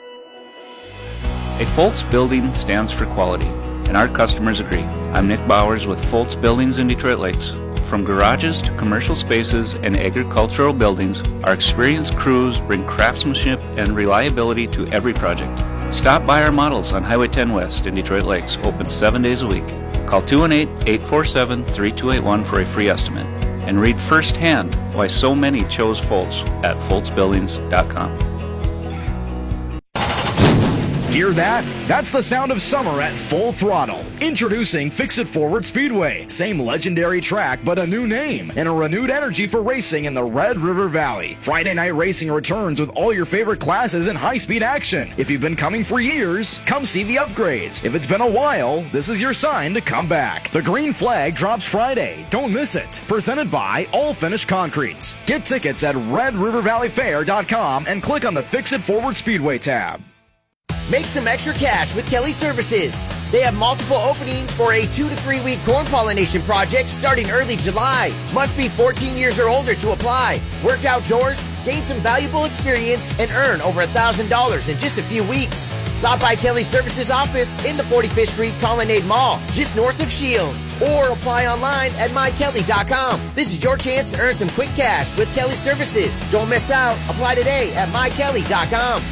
Speaker 14: A Foltz building stands for quality, and our customers agree. I'm Nick Bowers with Foltz Buildings in Detroit Lakes. From garages to commercial spaces and agricultural buildings, our experienced crews bring craftsmanship and reliability to every project. Stop by our models on Highway 10 West in Detroit Lakes, open 7 days a week. Call 218-847-3281 for a free estimate, and read firsthand why so many chose Foltz at foltzbuildings.com.
Speaker 21: Hear that? That's the sound of summer at full throttle. Introducing Fix-It Forward Speedway. Same legendary track, but a new name and a renewed energy for racing in the Red River Valley. Friday night racing returns with all your favorite classes and high-speed action. If you've been coming for years, come see the upgrades. If it's been a while, this is your sign to come back. The green flag drops Friday. Don't miss it. Presented by All Finish Concrete. Get tickets at RedRiverValleyFair.com and click on the Fix-It Forward Speedway tab.
Speaker 22: Make some extra cash with Kelly Services. They have multiple openings for a 2 to 3 week corn pollination project starting early July. Must be 14 years or older to apply. Work outdoors, gain some valuable experience, and earn over $1,000 in just a few weeks. Stop by Kelly Services office in the 45th Street Colonnade Mall, just north of Shields, or apply online at mykelly.com. This is your chance to earn some quick cash with Kelly Services. Don't miss out. Apply today at mykelly.com.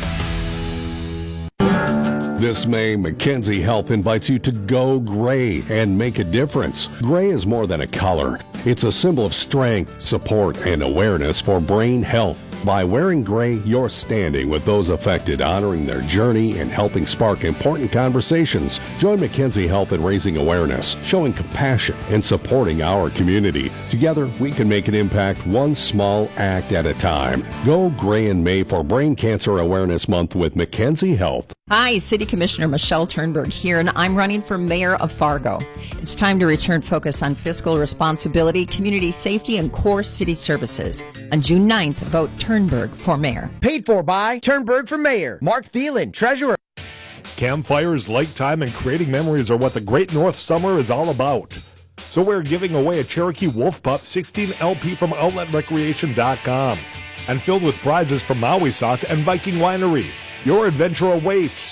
Speaker 8: This May, Mackenzie Health invites you to go gray and make a difference. Gray is more than a color. It's a symbol of strength, support, and awareness for brain health. By wearing gray, you're standing with those affected, honoring their journey and helping spark important conversations. Join Mackenzie Health in raising awareness, showing compassion, and supporting our community. Together, we can make an impact one small act at a time. Go gray in May for Brain Cancer Awareness Month with Mackenzie Health.
Speaker 23: Hi, City Commissioner Michelle Turnberg here, and I'm running for mayor of Fargo. It's time to return focus on fiscal responsibility, community safety, and core city services. On June 9th, vote Turnberg for mayor.
Speaker 22: Paid for by Turnberg for mayor. Mark Thielen, treasurer.
Speaker 24: Campfires, lake time, and creating memories are what the Great North Summer is all about. So we're giving away a Cherokee Wolf Pup 16 LP from OutletRecreation.com and filled with prizes from Maui Sauce and Viking Winery. Your adventure awaits.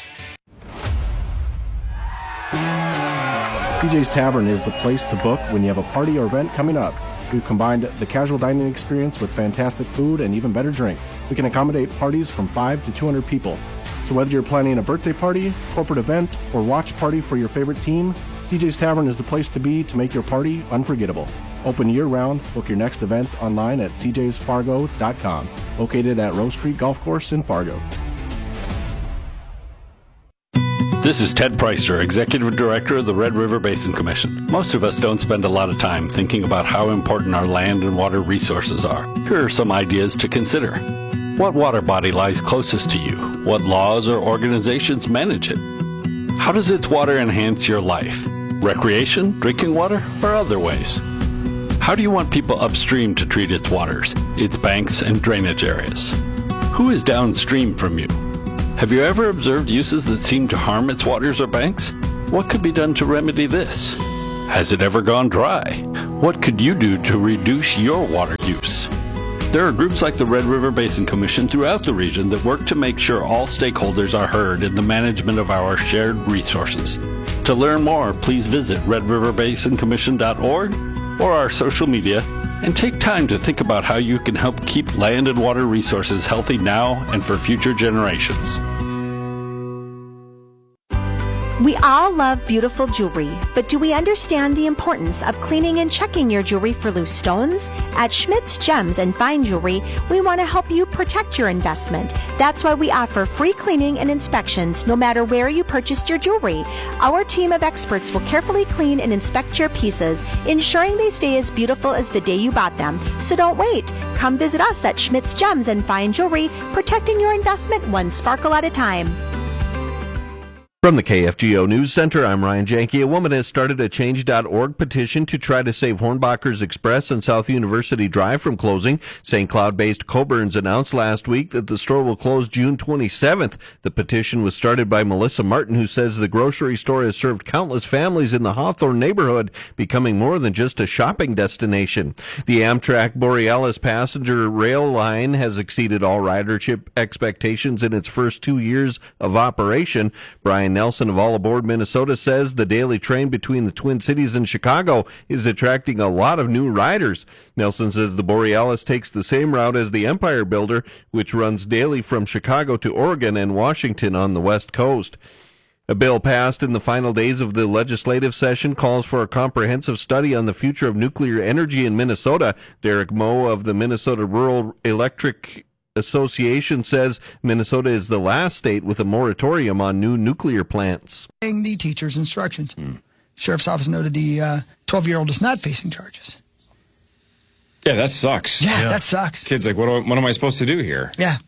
Speaker 25: CJ's Tavern is the place to book when you have a party or event coming up. We've combined the casual dining experience with fantastic food and even better drinks. We can accommodate parties from 5 to 200 people. So whether you're planning a birthday party, corporate event, or watch party for your favorite team, CJ's Tavern is the place to be to make your party unforgettable. Open year-round. Book your next event online at cjsfargo.com. Located at Rose Creek Golf Course in Fargo.
Speaker 26: This is Ted Preister, Executive Director of the Red River Basin Commission. Most of us don't spend a lot of time thinking about how important our land and water resources are. Here are some ideas to consider. What water body lies closest to you? What laws or organizations manage it? How does its water enhance your life? Recreation, drinking water, or other ways? How do you want people upstream to treat its waters, its banks, and drainage areas? Who is downstream from you? Have you ever observed uses that seem to harm its waters or banks? What could be done to remedy this? Has it ever gone dry? What could you do to reduce your water use? There are groups like the Red River Basin Commission throughout the region that work to make sure all stakeholders are heard in the management of our shared resources. To learn more, please visit redriverbasincommission.org or our social media, and take time to think about how you can help keep land and water resources healthy now and for future generations.
Speaker 7: We all love beautiful jewelry, but do we understand the importance of cleaning and checking your jewelry for loose stones? At Schmidt's Gems and Fine Jewelry, we want to help you protect your investment. That's why we offer free cleaning and inspections no matter where you purchased your jewelry. Our team of experts will carefully clean and inspect your pieces, ensuring they stay as beautiful as the day you bought them. So don't wait. Come visit us at Schmidt's Gems and Fine Jewelry, protecting your investment one sparkle at a time.
Speaker 10: From the KFGO News Center, I'm Ryan Janke. A woman has started a Change.org petition to try to save Hornbacher's Express on South University Drive from closing. St. Cloud-based Coburn's announced last week that the store will close June 27th. The petition was started by Melissa Martin, who says the grocery store has served countless families in the Hawthorne neighborhood, becoming more than just a shopping destination. The Amtrak Borealis passenger rail line has exceeded all ridership expectations in its first 2 years of operation. Brian Nelson of All Aboard Minnesota says the daily train between the Twin Cities and Chicago is attracting a lot of new riders. Nelson says the Borealis takes the same route as the Empire Builder, which runs daily from Chicago to Oregon and Washington on the West Coast. A bill passed in the final days of the legislative session calls for a comprehensive study on the future of nuclear energy in Minnesota. Derek Moe of the Minnesota Rural Electric Association says Minnesota is the last state with a moratorium on new nuclear plants.
Speaker 4: The teacher's instructions. Sheriff's office noted the 12-year-old is not facing charges.
Speaker 1: Yeah, that sucks.
Speaker 4: Yeah, that sucks.
Speaker 1: Kids like, what am I supposed to do here?
Speaker 4: Yeah.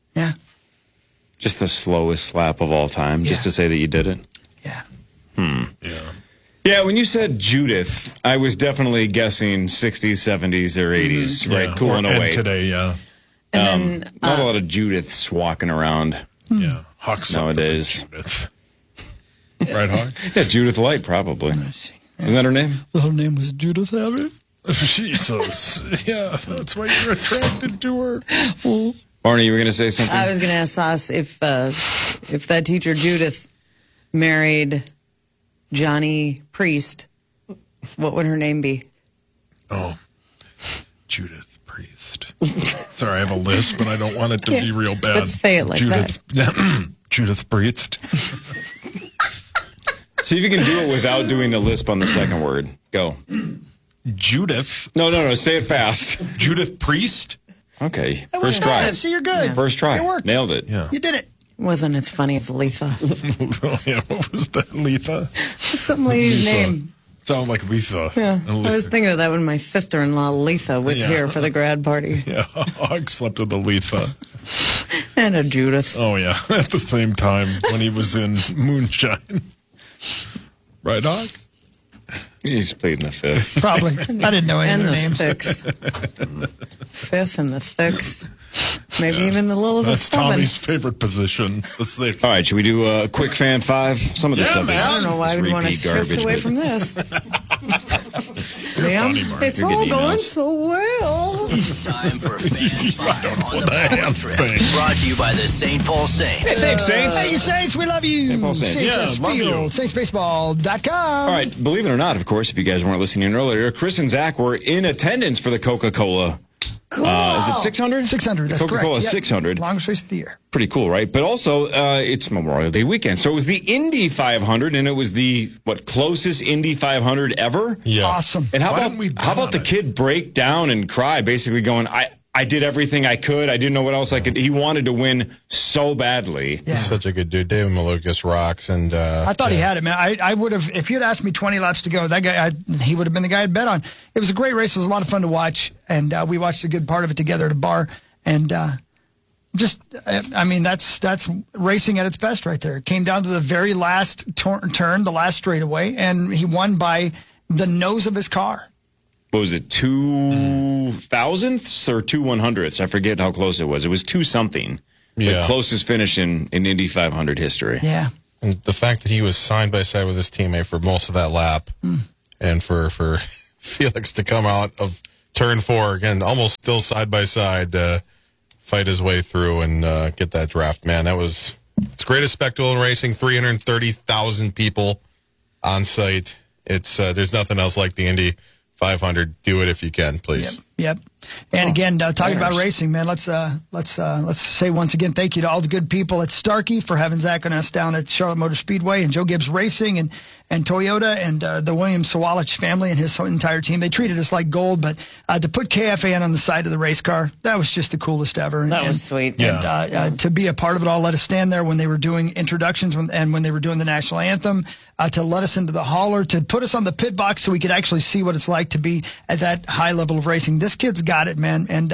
Speaker 1: Just the slowest slap of all time, just to say that you did it?
Speaker 4: Yeah.
Speaker 1: Yeah, when you said Judith, I was definitely guessing 60s, 70s, or 80s, right?
Speaker 2: Yeah.
Speaker 1: Cool and away.
Speaker 2: Today, yeah.
Speaker 3: And then,
Speaker 1: not a lot of Judiths walking around.
Speaker 2: Yeah, Hawks
Speaker 1: nowadays.
Speaker 2: Judith. Right, Hawk?
Speaker 1: Yeah, Judith Light, probably. Isn't that her name?
Speaker 4: Her name was Judith Abbott.
Speaker 2: Jesus. Yeah, that's why you're attracted to her.
Speaker 1: Barney, you were going to say something?
Speaker 3: I was going to ask Sauce if that teacher Judith married Johnny Priest, what would her name be?
Speaker 2: Oh, Judith Priest. Sorry, I have a list, but I don't want it to be real bad.
Speaker 3: Let's say it like
Speaker 2: that. Judith Priest.
Speaker 1: See if you can do it without doing the lisp on the second word. Go.
Speaker 2: Judith.
Speaker 1: No. Say it fast.
Speaker 2: Judith Priest.
Speaker 1: Okay.
Speaker 4: That
Speaker 1: First
Speaker 4: was
Speaker 1: try.
Speaker 4: good. See, you're good.
Speaker 1: First try.
Speaker 4: It worked.
Speaker 1: Nailed it.
Speaker 2: Yeah.
Speaker 4: You did it.
Speaker 3: Wasn't it funny of Letha?
Speaker 2: Oh, yeah, what was that, Letha?
Speaker 3: Some lady's name.
Speaker 2: Sounded like Letha.
Speaker 3: Yeah, I was thinking of that when my sister-in-law Letha was here for the grad party.
Speaker 2: Yeah, Hog slept with a Letha.
Speaker 3: And a Judith.
Speaker 2: Oh, yeah, at the same time when he was in Moonshine. Right, Hog?
Speaker 1: He's played in the fifth.
Speaker 4: Probably. I didn't know any
Speaker 3: and
Speaker 4: of their
Speaker 3: the
Speaker 4: names.
Speaker 3: Sixth. Fifth and the sixth. Maybe even the little
Speaker 2: That's
Speaker 3: seventh.
Speaker 2: Tommy's favorite position.
Speaker 1: All right, should we do a quick fan five? Some of this stuff
Speaker 3: I don't know why
Speaker 1: is
Speaker 3: we'd want to
Speaker 1: repeat
Speaker 3: shift
Speaker 1: garbage.
Speaker 3: away
Speaker 1: but-
Speaker 3: from this.
Speaker 2: Funny, Mark.
Speaker 3: It's
Speaker 1: You're
Speaker 3: all
Speaker 1: getting
Speaker 3: going
Speaker 1: emails.
Speaker 3: so well.
Speaker 20: It's time for Fan 5 on the Power Trip. Brought to you by the St. Paul Saints.
Speaker 1: Hey, thanks, Saints.
Speaker 4: Hey, you Saints, we love you.
Speaker 1: St. Paul Saints.
Speaker 4: Saints
Speaker 2: Yeah, love you.
Speaker 4: Field, SaintsBaseball.com.
Speaker 1: All right, believe it or not, of course, if you guys weren't listening earlier, Chris and Zach were in attendance for the Coca-Cola.
Speaker 4: Cool.
Speaker 1: Is it 600?
Speaker 4: 600, that's
Speaker 1: Coca-Cola
Speaker 4: correct. Yep.
Speaker 1: 600.
Speaker 4: Longest race of the year.
Speaker 1: Pretty cool, right? But also, it's Memorial Day weekend. So it was the Indy 500, and it was the, closest Indy 500 ever?
Speaker 5: Yeah.
Speaker 4: Awesome.
Speaker 1: And how
Speaker 2: Why didn't we bet
Speaker 1: about
Speaker 2: on
Speaker 1: the
Speaker 2: it?
Speaker 1: kid break down and cry, basically going, I did everything I could. I didn't know what else I could. He wanted to win so badly.
Speaker 4: Yeah.
Speaker 5: He's such a good dude. David Malukas rocks. And
Speaker 4: I thought he had it, man. I would have, if you'd asked me 20 laps to go, that guy, he would have been the guy I'd bet on. It was a great race. It was a lot of fun to watch. And we watched a good part of it together at a bar. And that's racing at its best right there. It came down to the very last turn, the last straightaway, and he won by the nose of his car.
Speaker 1: what was it, 2 thousandths or 2 100ths? I forget how close it was. It was 2 something.
Speaker 5: Yeah.
Speaker 1: The closest finish in Indy 500 history.
Speaker 4: Yeah.
Speaker 5: And the fact that he was side by side with his teammate for most of that lap, and for Felix to come out of turn 4 again, almost still side by side, fight his way through and get that draft. Man, it's the greatest spectacle in racing. 330,000 people on site. It's there's nothing else like the Indy 500. Do it if you can, please.
Speaker 4: Yep. And again, talking about racing, man, let's say once again thank you to all the good people at Starkey for having Zach and us down at Charlotte Motor Speedway, and Joe Gibbs Racing and Toyota and the Williams Sawalich family and his entire team. They treated us like gold, but to put KFAN on the side of the race car, that was just the coolest ever.
Speaker 3: That was sweet.
Speaker 4: And to be a part of it all, let us stand there when they were doing introductions and when they were doing the national anthem, to let us into the hauler, to put us on the pit box so we could actually see what it's like to be at that high level of racing. This kid's got it, man. And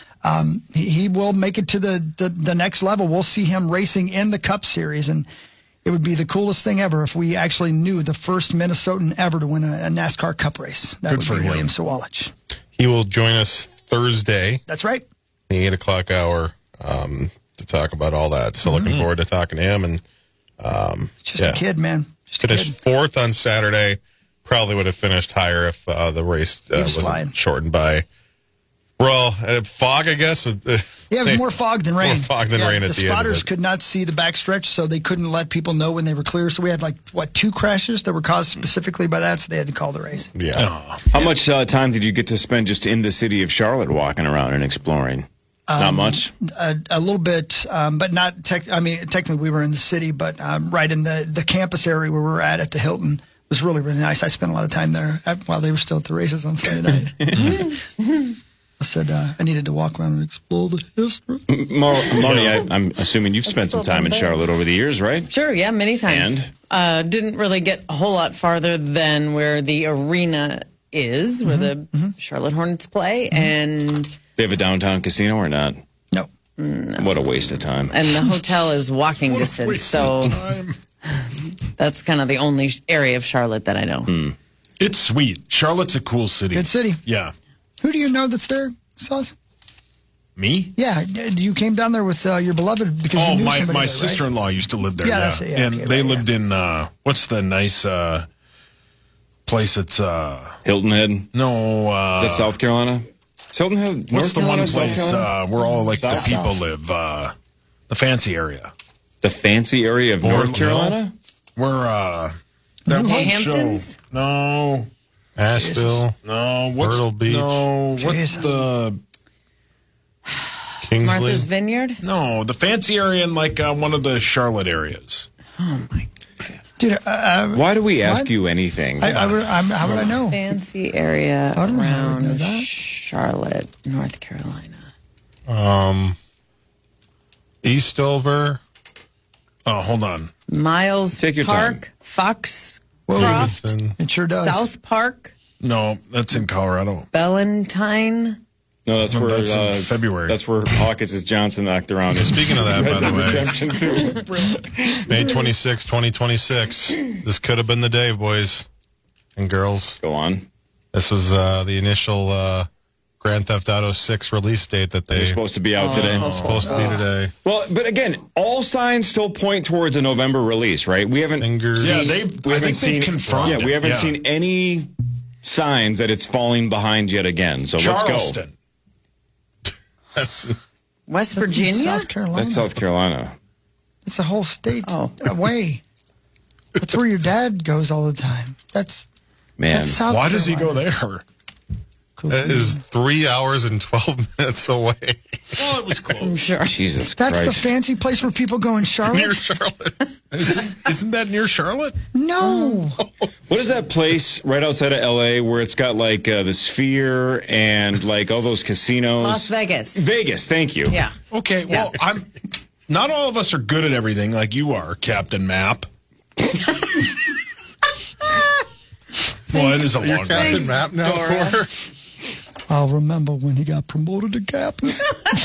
Speaker 4: he will make it to the next level. We'll see him racing in the Cup Series, and it would be the coolest thing ever if we actually knew the first Minnesotan ever to win a NASCAR Cup race. That would be William Sawalich.
Speaker 5: He will join us Thursday.
Speaker 4: That's right.
Speaker 5: The 8 o'clock hour to talk about all that. So looking forward to talking to him. And
Speaker 4: just a kid, man. Just
Speaker 5: finished 4th on Saturday. Probably would have finished higher if the race wasn't shortened by fog, I guess.
Speaker 4: Yeah, it was more fog than rain.
Speaker 5: More fog than rain at the end.
Speaker 4: The spotters could not see the backstretch, so they couldn't let people know when they were clear. So we had 2 crashes that were caused specifically by that, so they had to call the race.
Speaker 5: Yeah.
Speaker 1: How much time did you get to spend just in the city of Charlotte walking around and exploring? Not much?
Speaker 4: A little bit, but not technically we were in the city, but right in the campus area where we were at the Hilton. It was really, really nice. I spent a lot of time there while they were still at the races on Sunday night. I said I needed to walk around and explore the history.
Speaker 1: Marty, I'm assuming you've spent some time in Charlotte over the years, right?
Speaker 3: Sure, yeah, many times. And? Didn't really get a whole lot farther than where the arena is, where the Charlotte Hornets play. And
Speaker 1: they have a downtown casino or not?
Speaker 4: No.
Speaker 1: What a waste of time.
Speaker 3: And the hotel is walking distance, so that's kind of the only area of Charlotte that I know.
Speaker 2: It's sweet. Charlotte's a cool city.
Speaker 4: Good city.
Speaker 2: Yeah.
Speaker 4: Who do you know that's there, Sauce?
Speaker 2: Me?
Speaker 4: Yeah, you came down there with your beloved because you knew somebody
Speaker 2: my
Speaker 4: there,
Speaker 2: sister-in-law used to live there.
Speaker 4: Yeah, that's it. Yeah,
Speaker 2: and they lived in what's the nice place? It's
Speaker 1: Hilton Head.
Speaker 2: No,
Speaker 1: is that South Carolina? Hilton Head.
Speaker 2: What's the one
Speaker 1: North
Speaker 2: place where all the people live? The fancy area.
Speaker 1: The fancy area of North Carolina.
Speaker 2: Where
Speaker 3: Hamptons?
Speaker 2: Show. No.
Speaker 5: Asheville.
Speaker 2: No.
Speaker 5: Myrtle Beach.
Speaker 2: No. What's the
Speaker 5: Kingsley?
Speaker 3: Martha's Vineyard?
Speaker 2: No, the fancy area in one of the Charlotte areas.
Speaker 3: Oh my
Speaker 4: God. Dude,
Speaker 1: why do we ask you anything?
Speaker 4: How would I know?
Speaker 3: Fancy area around Charlotte, North Carolina.
Speaker 5: Eastover.
Speaker 2: Oh, hold on.
Speaker 3: Miles
Speaker 1: Take your
Speaker 3: Park,
Speaker 1: time.
Speaker 3: Foxcroft.
Speaker 4: It sure does.
Speaker 3: South Park.
Speaker 2: No, that's in Colorado.
Speaker 3: Bellantine.
Speaker 1: No, that's where
Speaker 2: that's in February.
Speaker 1: That's where Hawkins' Johnson knocked around.
Speaker 5: Speaking of that, by the way,
Speaker 1: Redemption too.
Speaker 5: May 26, 2026. This could have been the day, boys and girls.
Speaker 1: Go on.
Speaker 5: This was the initial Grand Theft Auto 6 release date that they're
Speaker 1: supposed to be out today.
Speaker 5: Supposed to be today.
Speaker 1: Well, but again, all signs still point towards a November release, right? We haven't.
Speaker 2: They've confirmed.
Speaker 1: Yeah, we haven't seen any signs that it's falling behind yet again. So let's go.
Speaker 5: That's
Speaker 3: West Virginia?
Speaker 4: South Carolina.
Speaker 1: That's South Carolina.
Speaker 4: It's a whole state away. That's where your dad goes all the time. That's South
Speaker 2: Why does he
Speaker 4: Carolina.
Speaker 2: go there?
Speaker 5: That is 3 hours and 12 minutes away.
Speaker 2: Well, it was close.
Speaker 3: I'm sure.
Speaker 1: Jesus
Speaker 4: That's
Speaker 1: Christ.
Speaker 4: the fancy place where people go in Charlotte?
Speaker 5: Near Charlotte.
Speaker 2: Isn't that near Charlotte?
Speaker 4: No.
Speaker 1: What is that place right outside of L.A. where it's got the Sphere and all those casinos?
Speaker 3: Las Vegas.
Speaker 1: Vegas, thank you.
Speaker 3: Yeah.
Speaker 2: Okay, well, not all of us are good at everything like you are, Captain Map. Well, it is a long
Speaker 5: Captain Map now, Cor?
Speaker 4: I'll remember when he got promoted to captain.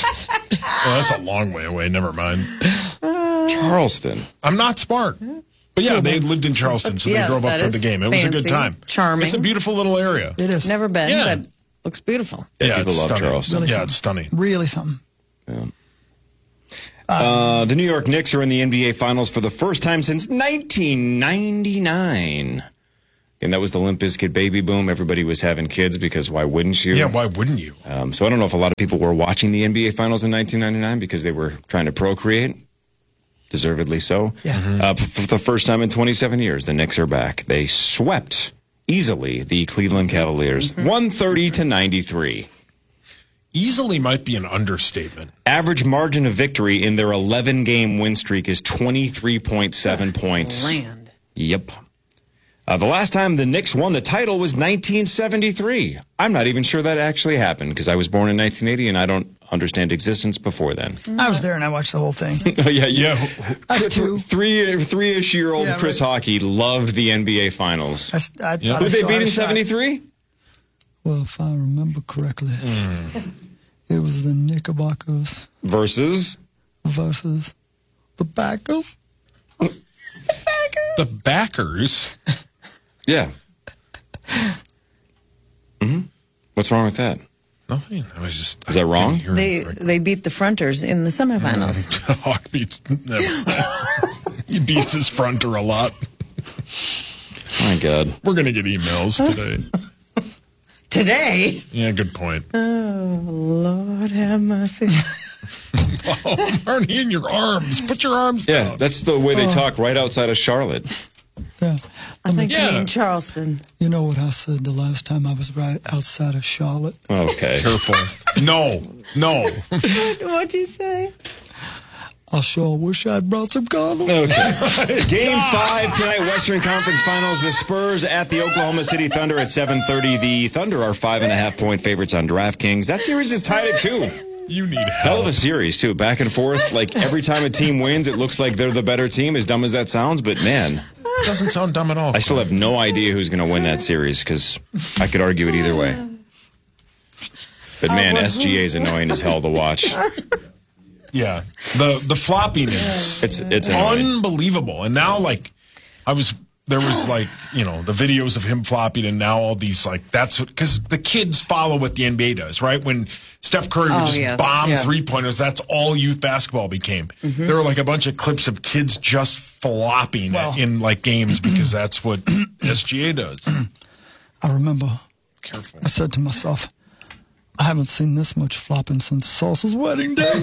Speaker 2: Well, that's a long way away. Never mind.
Speaker 1: Charleston.
Speaker 2: I'm not smart. But yeah, they lived in Charleston, so they drove up for the game. It was a good time.
Speaker 3: Charming.
Speaker 2: It's a beautiful little area.
Speaker 4: It is.
Speaker 3: Never been,
Speaker 2: Yeah.
Speaker 3: but looks beautiful.
Speaker 2: Yeah,
Speaker 1: people
Speaker 2: it's
Speaker 1: love
Speaker 2: stunning.
Speaker 1: Charleston.
Speaker 4: Really
Speaker 2: Yeah,
Speaker 4: something.
Speaker 2: it's stunning.
Speaker 4: Really something.
Speaker 1: The New York Knicks are in the NBA Finals for the first time since 1999. And that was the Limp Bizkit baby boom. Everybody was having kids because why wouldn't you?
Speaker 2: Yeah, why wouldn't you?
Speaker 1: So I don't know if a lot of people were watching the NBA Finals in 1999 because they were trying to procreate. Deservedly so.
Speaker 4: Yeah.
Speaker 1: For the first time in 27 years, the Knicks are back. They swept easily the Cleveland Cavaliers, 130-93.
Speaker 2: Easily might be an understatement.
Speaker 1: Average margin of victory in their 11-game win streak is 23.7 points.
Speaker 3: Land.
Speaker 1: Yep. The last time the Knicks won the title was 1973. I'm not even sure that actually happened because I was born in 1980 and I don't understand existence before then.
Speaker 4: I was there and I watched the whole thing.
Speaker 1: Oh, yeah.
Speaker 4: Us too.
Speaker 1: Three-ish-year-old
Speaker 4: Yeah,
Speaker 1: Chris Hockey loved the NBA Finals.
Speaker 4: I thought
Speaker 1: Who
Speaker 4: I
Speaker 1: they
Speaker 4: saw
Speaker 1: beat in
Speaker 4: a shot.
Speaker 1: 73?
Speaker 4: Well, if I remember correctly, it was the Knickerbockers
Speaker 1: Versus?
Speaker 4: versus the Packers.
Speaker 2: The backers.
Speaker 1: Yeah. What's wrong with that?
Speaker 2: Nothing. I was just.
Speaker 1: Is that wrong?
Speaker 3: They beat the Fronters in the semifinals.
Speaker 2: Hawk beats. He beats his fronter a lot.
Speaker 1: My God.
Speaker 2: We're going to get emails today.
Speaker 3: Today?
Speaker 2: Yeah, good point.
Speaker 3: Oh, Lord have mercy.
Speaker 2: Oh, Marnie, in your arms. Put your arms
Speaker 1: Yeah,
Speaker 2: down.
Speaker 1: that's the way they talk right outside of Charlotte.
Speaker 4: Yeah.
Speaker 3: I think
Speaker 2: Yeah.
Speaker 3: in Charleston.
Speaker 4: You know what I said the last time I was right outside of Charlotte?
Speaker 1: Okay.
Speaker 2: Careful. No.
Speaker 3: What'd you say?
Speaker 4: I sure wish I'd brought some condoms.
Speaker 1: Okay. Game 5 tonight, Western Conference Finals. The Spurs at the Oklahoma City Thunder at 7:30. The Thunder are 5.5-point favorites on DraftKings. That series is tied at 2.
Speaker 2: You need
Speaker 1: Hell of
Speaker 2: help.
Speaker 1: a series, too. Back and forth. Like, every time a team wins, it looks like they're the better team, as dumb as that sounds. But, man,
Speaker 2: Doesn't sound dumb at all.
Speaker 1: I still have no idea who's going to win that series because I could argue it either way. But, man, SGA is annoying as hell to watch.
Speaker 2: Yeah. The floppiness.
Speaker 1: It's annoying.
Speaker 2: Unbelievable. And now, there was the videos of him flopping, and now all these, that's what, because the kids follow what the NBA does, right? When Steph Curry would just bomb three-pointers, that's all youth basketball became. There were a bunch of clips of kids just flopping in games because that's what SGA does.
Speaker 4: I remember
Speaker 2: Careful.
Speaker 4: I said to myself, I haven't seen this much flopping since Sauce's wedding day.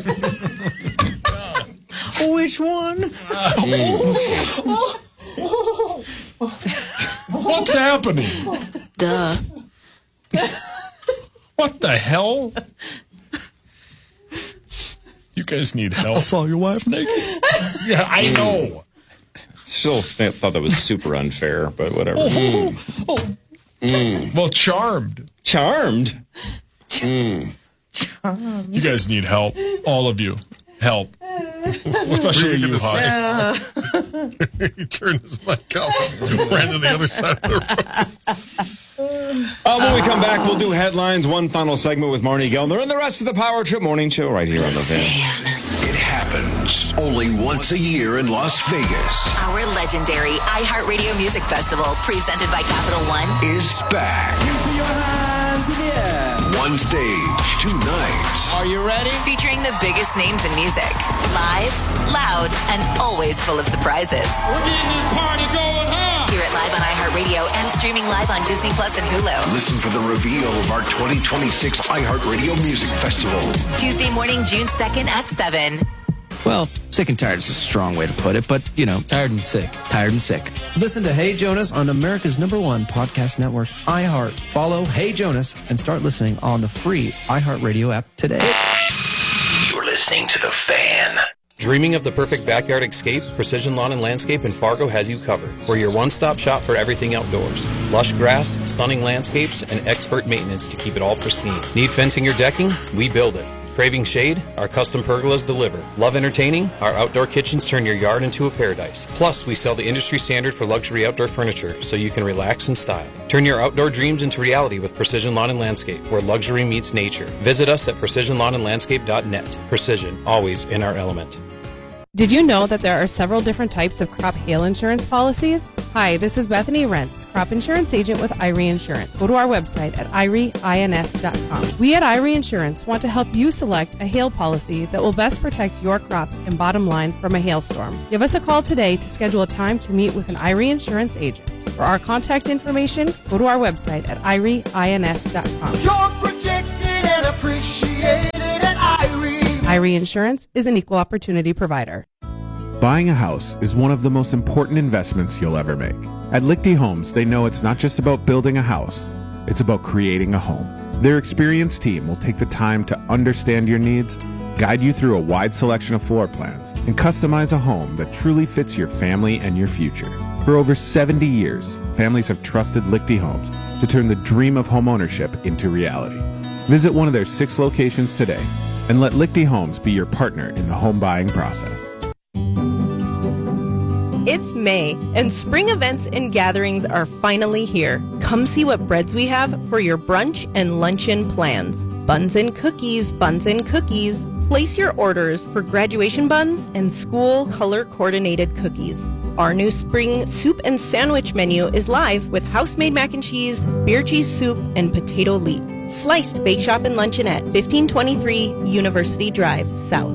Speaker 3: Which one?
Speaker 2: What's happening?
Speaker 3: Duh.
Speaker 2: What the hell? You guys need help.
Speaker 4: I saw your wife naked.
Speaker 2: Yeah, I know.
Speaker 1: Still thought that was super unfair, but whatever.
Speaker 2: Well, Charmed.
Speaker 1: Charmed?
Speaker 2: You guys need help. All of you. Help. Especially you, Hawk.
Speaker 5: He turned his mic off and ran to the other side of the room.
Speaker 1: When we come back, we'll do headlines, one final segment with Marnie Gellner, and the rest of the Power Trip Morning Show right here on the Van.
Speaker 11: It happens only once a year in Las Vegas.
Speaker 12: Our legendary iHeartRadio Music Festival, presented by Capital One,
Speaker 11: Is back. One stage, 2 nights.
Speaker 12: Are you ready? Featuring the biggest names in music. Live, loud, and always full of surprises.
Speaker 9: We're getting this party going, huh?
Speaker 12: Hear it live on iHeartRadio and streaming live on Disney Plus and Hulu.
Speaker 11: Listen for the reveal of our 2026 iHeartRadio Music Festival.
Speaker 12: Tuesday morning, June 2nd at 7.
Speaker 13: Well, sick and tired is a strong way to put it, but, tired and sick. Tired and sick. Listen to Hey Jonas on America's #1 podcast network, iHeart. Follow Hey Jonas and start listening on the free iHeartRadio app today.
Speaker 11: You're listening to The Fan.
Speaker 15: Dreaming of the perfect backyard escape? Precision Lawn and Landscape in Fargo has you covered. We're your one-stop shop for everything outdoors. Lush grass, stunning landscapes, and expert maintenance to keep it all pristine. Need fencing or decking? We build it. Craving shade? Our custom pergolas deliver. Love entertaining? Our outdoor kitchens turn your yard into a paradise. Plus, we sell the industry standard for luxury outdoor furniture, so you can relax in style. Turn your outdoor dreams into reality with Precision Lawn and Landscape, where luxury meets nature. Visit us at precisionlawnandlandscape.net. Precision, always in our element.
Speaker 6: Did you know that there are several different types of crop hail insurance policies? Hi, this is Bethany Rentz, crop insurance agent with Irie Insurance. Go to our website at irieins.com. We at Irie Insurance want to help you select a hail policy that will best protect your crops and bottom line from a hailstorm. Give us a call today to schedule a time to meet with an Irie Insurance agent. For our contact information, go to our website at irieins.com.
Speaker 14: You're protected and appreciated at Irie.
Speaker 6: Irie Insurance is an equal opportunity provider.
Speaker 16: Buying a house is one of the most important investments you'll ever make. At Lichty Homes, they know it's not just about building a house, it's about creating a home. Their experienced team will take the time to understand your needs, guide you through a wide selection of floor plans, and customize a home that truly fits your family and your future. For over 70 years, families have trusted Lichty Homes to turn the dream of homeownership into reality. Visit one of their 6 locations today and let Lichty Homes be your partner in the home buying process.
Speaker 17: It's May, and spring events and gatherings are finally here. Come see what breads we have for your brunch and luncheon plans. Buns and cookies, buns and cookies. Place your orders for graduation buns and school color-coordinated cookies. Our new spring soup and sandwich menu is live with house-made mac and cheese, beer cheese soup, and potato leek. Sliced Bake Shop and Luncheonette, 1523 University Drive, South.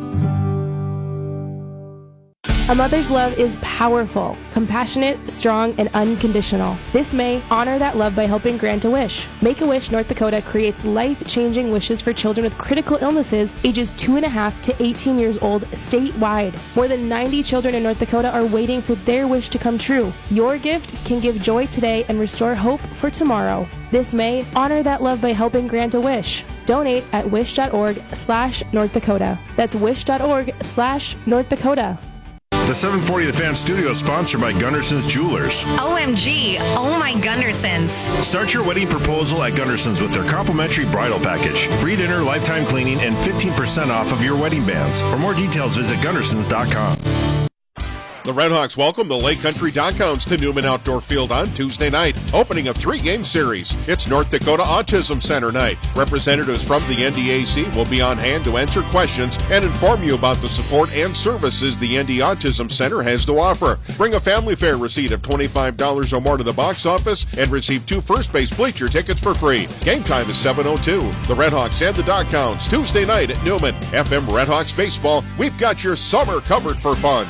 Speaker 18: A mother's love is powerful, compassionate, strong, and unconditional. This May, honor that love by helping grant a wish. Make-A-Wish North Dakota creates life-changing wishes for children with critical illnesses ages 2.5 to 18 years old statewide. More than 90 children in North Dakota are waiting for their wish to come true. Your gift can give joy today and restore hope for tomorrow. This May, honor that love by helping grant a wish. Donate at wish.org/North Dakota. That's wish.org/North Dakota.
Speaker 19: The 740 The Fan studio is sponsored by Gunderson's Jewelers.
Speaker 27: OMG, oh my Gundersons.
Speaker 19: Start your wedding proposal at Gunderson's with their complimentary bridal package. Free dinner, lifetime cleaning, and 15% off of your wedding bands. For more details, visit Gundersons.com.
Speaker 28: The Redhawks welcome the Lake Country Doghounds to Newman Outdoor Field on Tuesday night, opening a 3-game series. It's North Dakota Autism Center night. Representatives from the NDAC will be on hand to answer questions and inform you about the support and services the ND Autism Center has to offer. Bring a family fare receipt of $25 or more to the box office and receive 2 first base bleacher tickets for free. Game time is 7:02. The Redhawks and the Doghounds Tuesday night at Newman. FM Redhawks Baseball. We've got your summer covered for fun.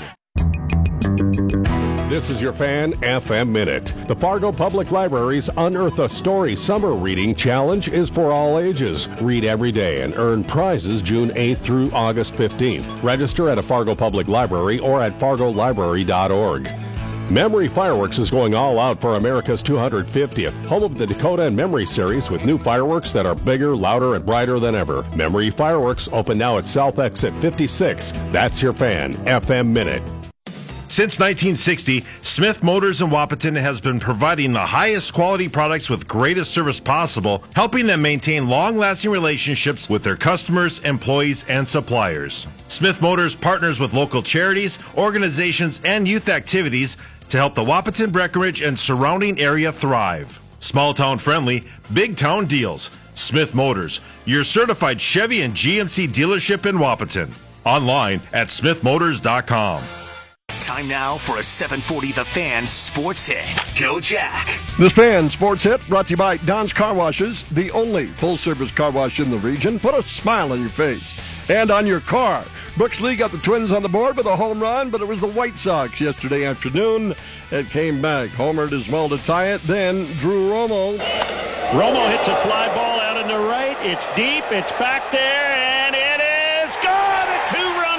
Speaker 8: This is your Fan FM Minute. The Fargo Public Library's Unearth a Story Summer Reading Challenge is for all ages. Read every day and earn prizes June 8th through August 15th. Register at a Fargo Public Library or at fargolibrary.org. Memory Fireworks is going all out for America's 250th, home of the Dakota and Memory series with new fireworks that are bigger, louder, and brighter than ever. Memory Fireworks open now at South Exit 56. That's your Fan FM Minute.
Speaker 19: Since 1960, Smith Motors in Wahpeton has been providing the highest quality products with greatest service possible, helping them maintain long-lasting relationships with their customers, employees, and suppliers. Smith Motors partners with local charities, organizations, and youth activities to help the Wahpeton, Breckenridge, and surrounding area thrive. Small town friendly, big town deals. Smith Motors, your certified Chevy and GMC dealership in Wahpeton. Online at smithmotors.com.
Speaker 29: Time now for a 740 The Fan Sports Hit. Go Jack.
Speaker 30: This Fan Sports Hit brought to you by Don's Car Washes, the only full-service car wash in the region. Put a smile on your face and on your car. Brooks Lee got the Twins on the board with a home run, but it was the White Sox yesterday afternoon. It came back. Homer Desmal to tie it, then Drew Romo.
Speaker 31: Romo hits a fly ball out in the right. It's deep. It's back there, and it is gone. A 2-run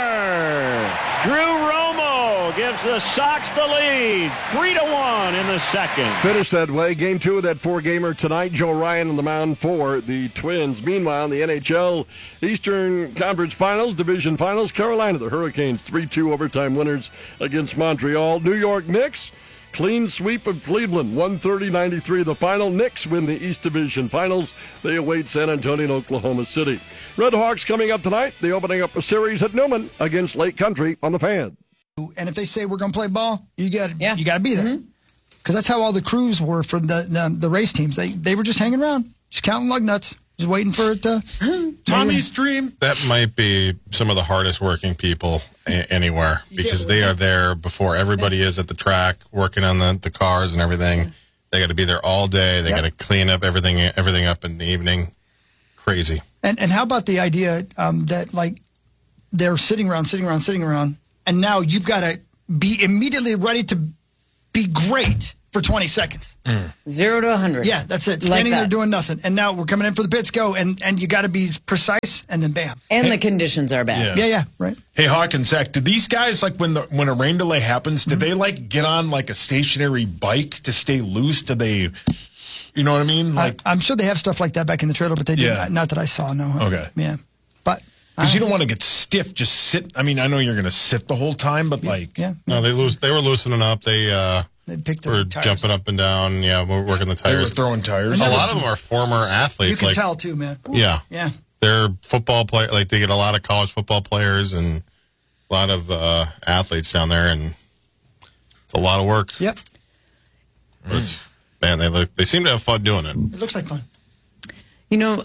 Speaker 31: homer. Drew Romo gives the Sox the lead, 3-1 in the second.
Speaker 30: Finished that way. Game 2 of that 4-gamer tonight. Joe Ryan on the mound for the Twins. Meanwhile, in the NHL Eastern Conference Finals, Division Finals, Carolina, the Hurricanes, 3-2 overtime winners against Montreal. New York Knicks, clean sweep of Cleveland, 130-93 the final. Knicks win the East Division Finals. They await San Antonio and Oklahoma City. Redhawks coming up tonight. They're opening up a series at Newman against Lake Country on the Fan.
Speaker 4: And if they say we're going to play ball, you got to be there. Because that's how all the crews were for the race teams. They were just hanging around, just counting lug nuts. Just waiting for it to...
Speaker 2: Tommy's dream.
Speaker 5: That might be some of the hardest working people anywhere because they are there before everybody is at the track working on the cars and everything. They got to be there all day. They got to clean up everything up in the evening. Crazy.
Speaker 4: And how about the idea that, like, they're sitting around, and now you've got to be immediately ready to be great for 20 seconds.
Speaker 3: 0 to 100.
Speaker 4: Yeah, that's it. Standing there doing nothing. And now we're coming in for the pits, go, and you got to be precise, and then bam.
Speaker 3: And the conditions are bad.
Speaker 4: Yeah, right.
Speaker 2: Hey, Hawk and Zach, do these guys, like, when a rain delay happens, do they, like, get on, like, a stationary bike to stay loose? Do they, you know what I mean? Like,
Speaker 4: I'm sure they have stuff like that back in the trailer, but they do not that I saw, no.
Speaker 2: Okay.
Speaker 4: Yeah. But...
Speaker 2: Because you don't want to get stiff, just sit. I mean, I know you're going to sit the whole time, but like...
Speaker 4: Yeah.
Speaker 5: No, they were loosening up. They
Speaker 4: picked
Speaker 5: were
Speaker 4: tires.
Speaker 5: jumping up and down. Yeah, we're working the tires.
Speaker 2: They were throwing tires.
Speaker 5: A lot of them are former athletes.
Speaker 4: You can tell, too, man.
Speaker 5: Yeah.
Speaker 4: Yeah.
Speaker 5: They're football players. Like, they get a lot of college football players and a lot of athletes down there, and it's a lot of work.
Speaker 4: Yep.
Speaker 5: Man, they seem to have fun doing it.
Speaker 4: It looks like fun.
Speaker 3: You know,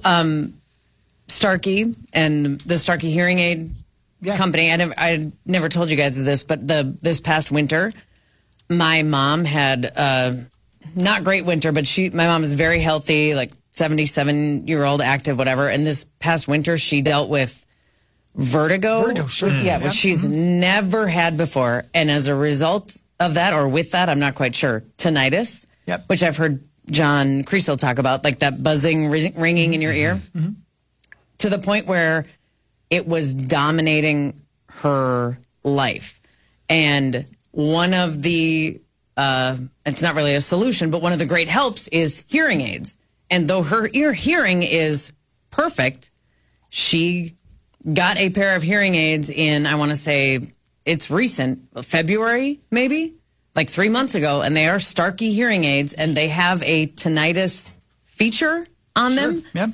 Speaker 3: Starkey and the Starkey Hearing Aid Company. I never told you guys this, but this past winter, my mom had not great winter, but my mom is very healthy, like 77-year-old, active, whatever. And this past winter, she dealt with vertigo.
Speaker 4: Vertigo, sure.
Speaker 3: Yeah, which she's never had before. And as a result of that, or with that, I'm not quite sure, tinnitus, which I've heard John Creasel talk about, like that buzzing, ringing in your ear. Mm-hmm. To the point where it was dominating her life. And one of the, it's not really a solution, but one of the great helps is hearing aids. And though her hearing is perfect, she got a pair of hearing aids in, I want to say, it's recent, February, maybe? Like 3 months ago. And they are Starkey hearing aids, and they have a tinnitus feature on them.
Speaker 4: Yep.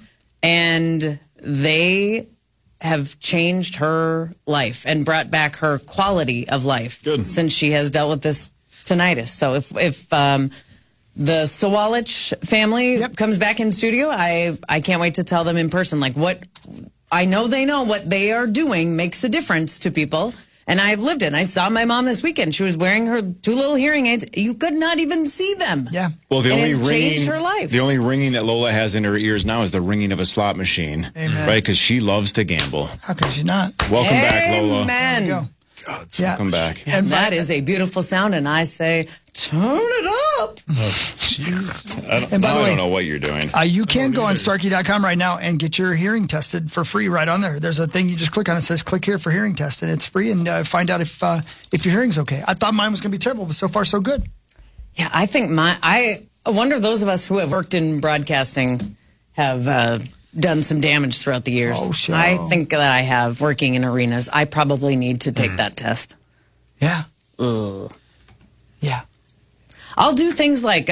Speaker 3: And they have changed her life and brought back her quality of life since she has dealt with this tinnitus. So if the Sawalich family comes back in studio, I can't wait to tell them in person, like, what I know they know what they are doing makes a difference to people. And I've lived it. I saw my mom this weekend. She was wearing her 2 little hearing aids. You could not even see them.
Speaker 4: Yeah.
Speaker 1: Well, the only
Speaker 3: changed her life.
Speaker 1: The only ringing that Lola has in her ears now is the ringing of a slot machine.
Speaker 4: Amen.
Speaker 1: Right? Because she loves to gamble.
Speaker 4: How could she not?
Speaker 1: Welcome back, Lola.
Speaker 3: Amen.
Speaker 4: There you go.
Speaker 2: God,
Speaker 1: welcome back.
Speaker 3: And that is a beautiful sound, and I say, turn it up.
Speaker 1: Oh, jeez.
Speaker 4: And by the way,
Speaker 1: I don't know what you're doing.
Speaker 4: You can go on Starkey.com right now and get your hearing tested for free right on there. There's a thing you just click on. It says click here for hearing test, and it's free, and find out if your hearing's okay. I thought mine was going to be terrible, but so far so good.
Speaker 3: Yeah, I think I wonder if those of us who have worked in broadcasting have done some damage throughout the years.
Speaker 4: Oh, sure.
Speaker 3: I think that I have, working in arenas. I probably need to take that test.
Speaker 4: Yeah.
Speaker 3: Ugh.
Speaker 4: Yeah.
Speaker 3: I'll do things like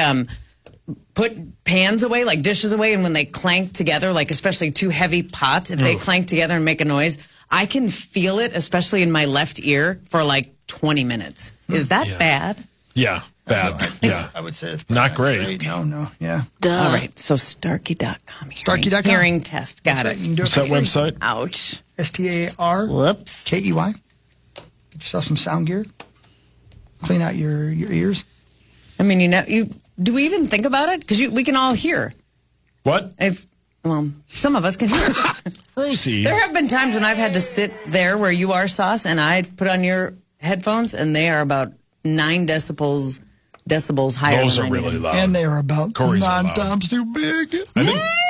Speaker 3: put pans away, like dishes away, and when they clank together, like especially 2 heavy pots, if they clank together and make a noise, I can feel it, especially in my left ear, for like 20 minutes. Is that bad?
Speaker 2: Yeah, bad. Yeah.
Speaker 4: I would say it's
Speaker 2: not great.
Speaker 4: No, yeah.
Speaker 3: All right, so Starkey.com.
Speaker 4: Starkey.com.
Speaker 3: Hearing test. Got it.
Speaker 4: You can do it
Speaker 2: What's
Speaker 4: for
Speaker 2: that
Speaker 4: free.
Speaker 2: website?
Speaker 3: Ouch.
Speaker 4: STAR.
Speaker 3: Whoops.
Speaker 4: KEY. Get yourself some sound gear. Clean out your ears.
Speaker 3: I mean, do we even think about it? Because we can all hear.
Speaker 2: What?
Speaker 3: Well, some of us can hear.
Speaker 2: Rosie.
Speaker 3: There have been times when I've had to sit there where you are, Sauce, and I put on your headphones, and they are about 9 decibels higher.
Speaker 2: Those
Speaker 3: than
Speaker 2: are really loud.
Speaker 4: And they are about
Speaker 2: Corey's
Speaker 4: 9 times too big.
Speaker 2: I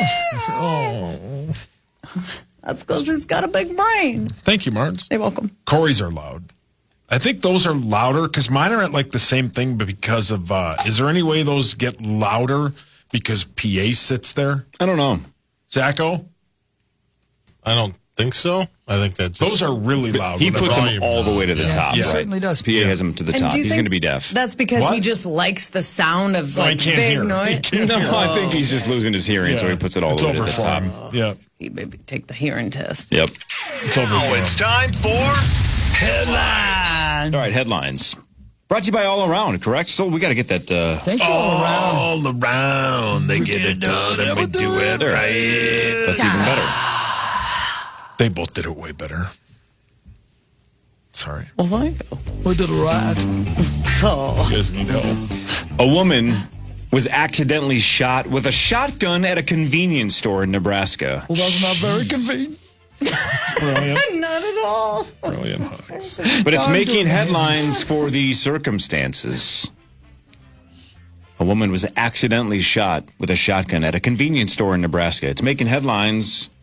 Speaker 2: think.
Speaker 3: That's because he's got a big brain.
Speaker 2: Thank you, Martins.
Speaker 3: You're welcome.
Speaker 2: Corey's are loud. I think those are louder because mine are at like the same thing, but because of, is there any way those get louder because PA sits there?
Speaker 1: I don't know.
Speaker 2: Zacho?
Speaker 5: I don't think so. I think that
Speaker 2: those are really loud.
Speaker 1: He puts them all the way to the top.
Speaker 4: He
Speaker 1: right?
Speaker 4: certainly does.
Speaker 1: PA has them to the top. He's going to be deaf.
Speaker 3: That's because
Speaker 2: What?
Speaker 3: he just likes the sound of like
Speaker 2: he can't
Speaker 3: big
Speaker 2: hear.
Speaker 3: noise.
Speaker 2: He can't
Speaker 1: No,
Speaker 2: hear.
Speaker 1: I think he's just losing his hearing, so he puts it all
Speaker 2: It's
Speaker 1: the way to
Speaker 2: over
Speaker 1: the
Speaker 2: for
Speaker 1: top.
Speaker 2: him. Yeah.
Speaker 3: He maybe take the hearing test.
Speaker 1: Yep.
Speaker 2: It's over for him.
Speaker 11: It's time for
Speaker 1: Headlines. All right, headlines. Brought to you by All Around, correct? Still, we got to get that.
Speaker 4: Thank you, All Around.
Speaker 2: All around, they get it done and we do it right.
Speaker 1: That's even better.
Speaker 2: They both did it way better. Sorry.
Speaker 4: Well, thank you. We did it right.
Speaker 2: You guys know.
Speaker 1: A woman was accidentally shot with a shotgun at a convenience store in Nebraska.
Speaker 4: Well, that's not very convenient.
Speaker 2: Brilliant.
Speaker 3: Not at all.
Speaker 2: Brilliant hugs.
Speaker 1: But it's making headlines for the circumstances. A woman was accidentally shot with a shotgun at a convenience store in Nebraska. It's making headlines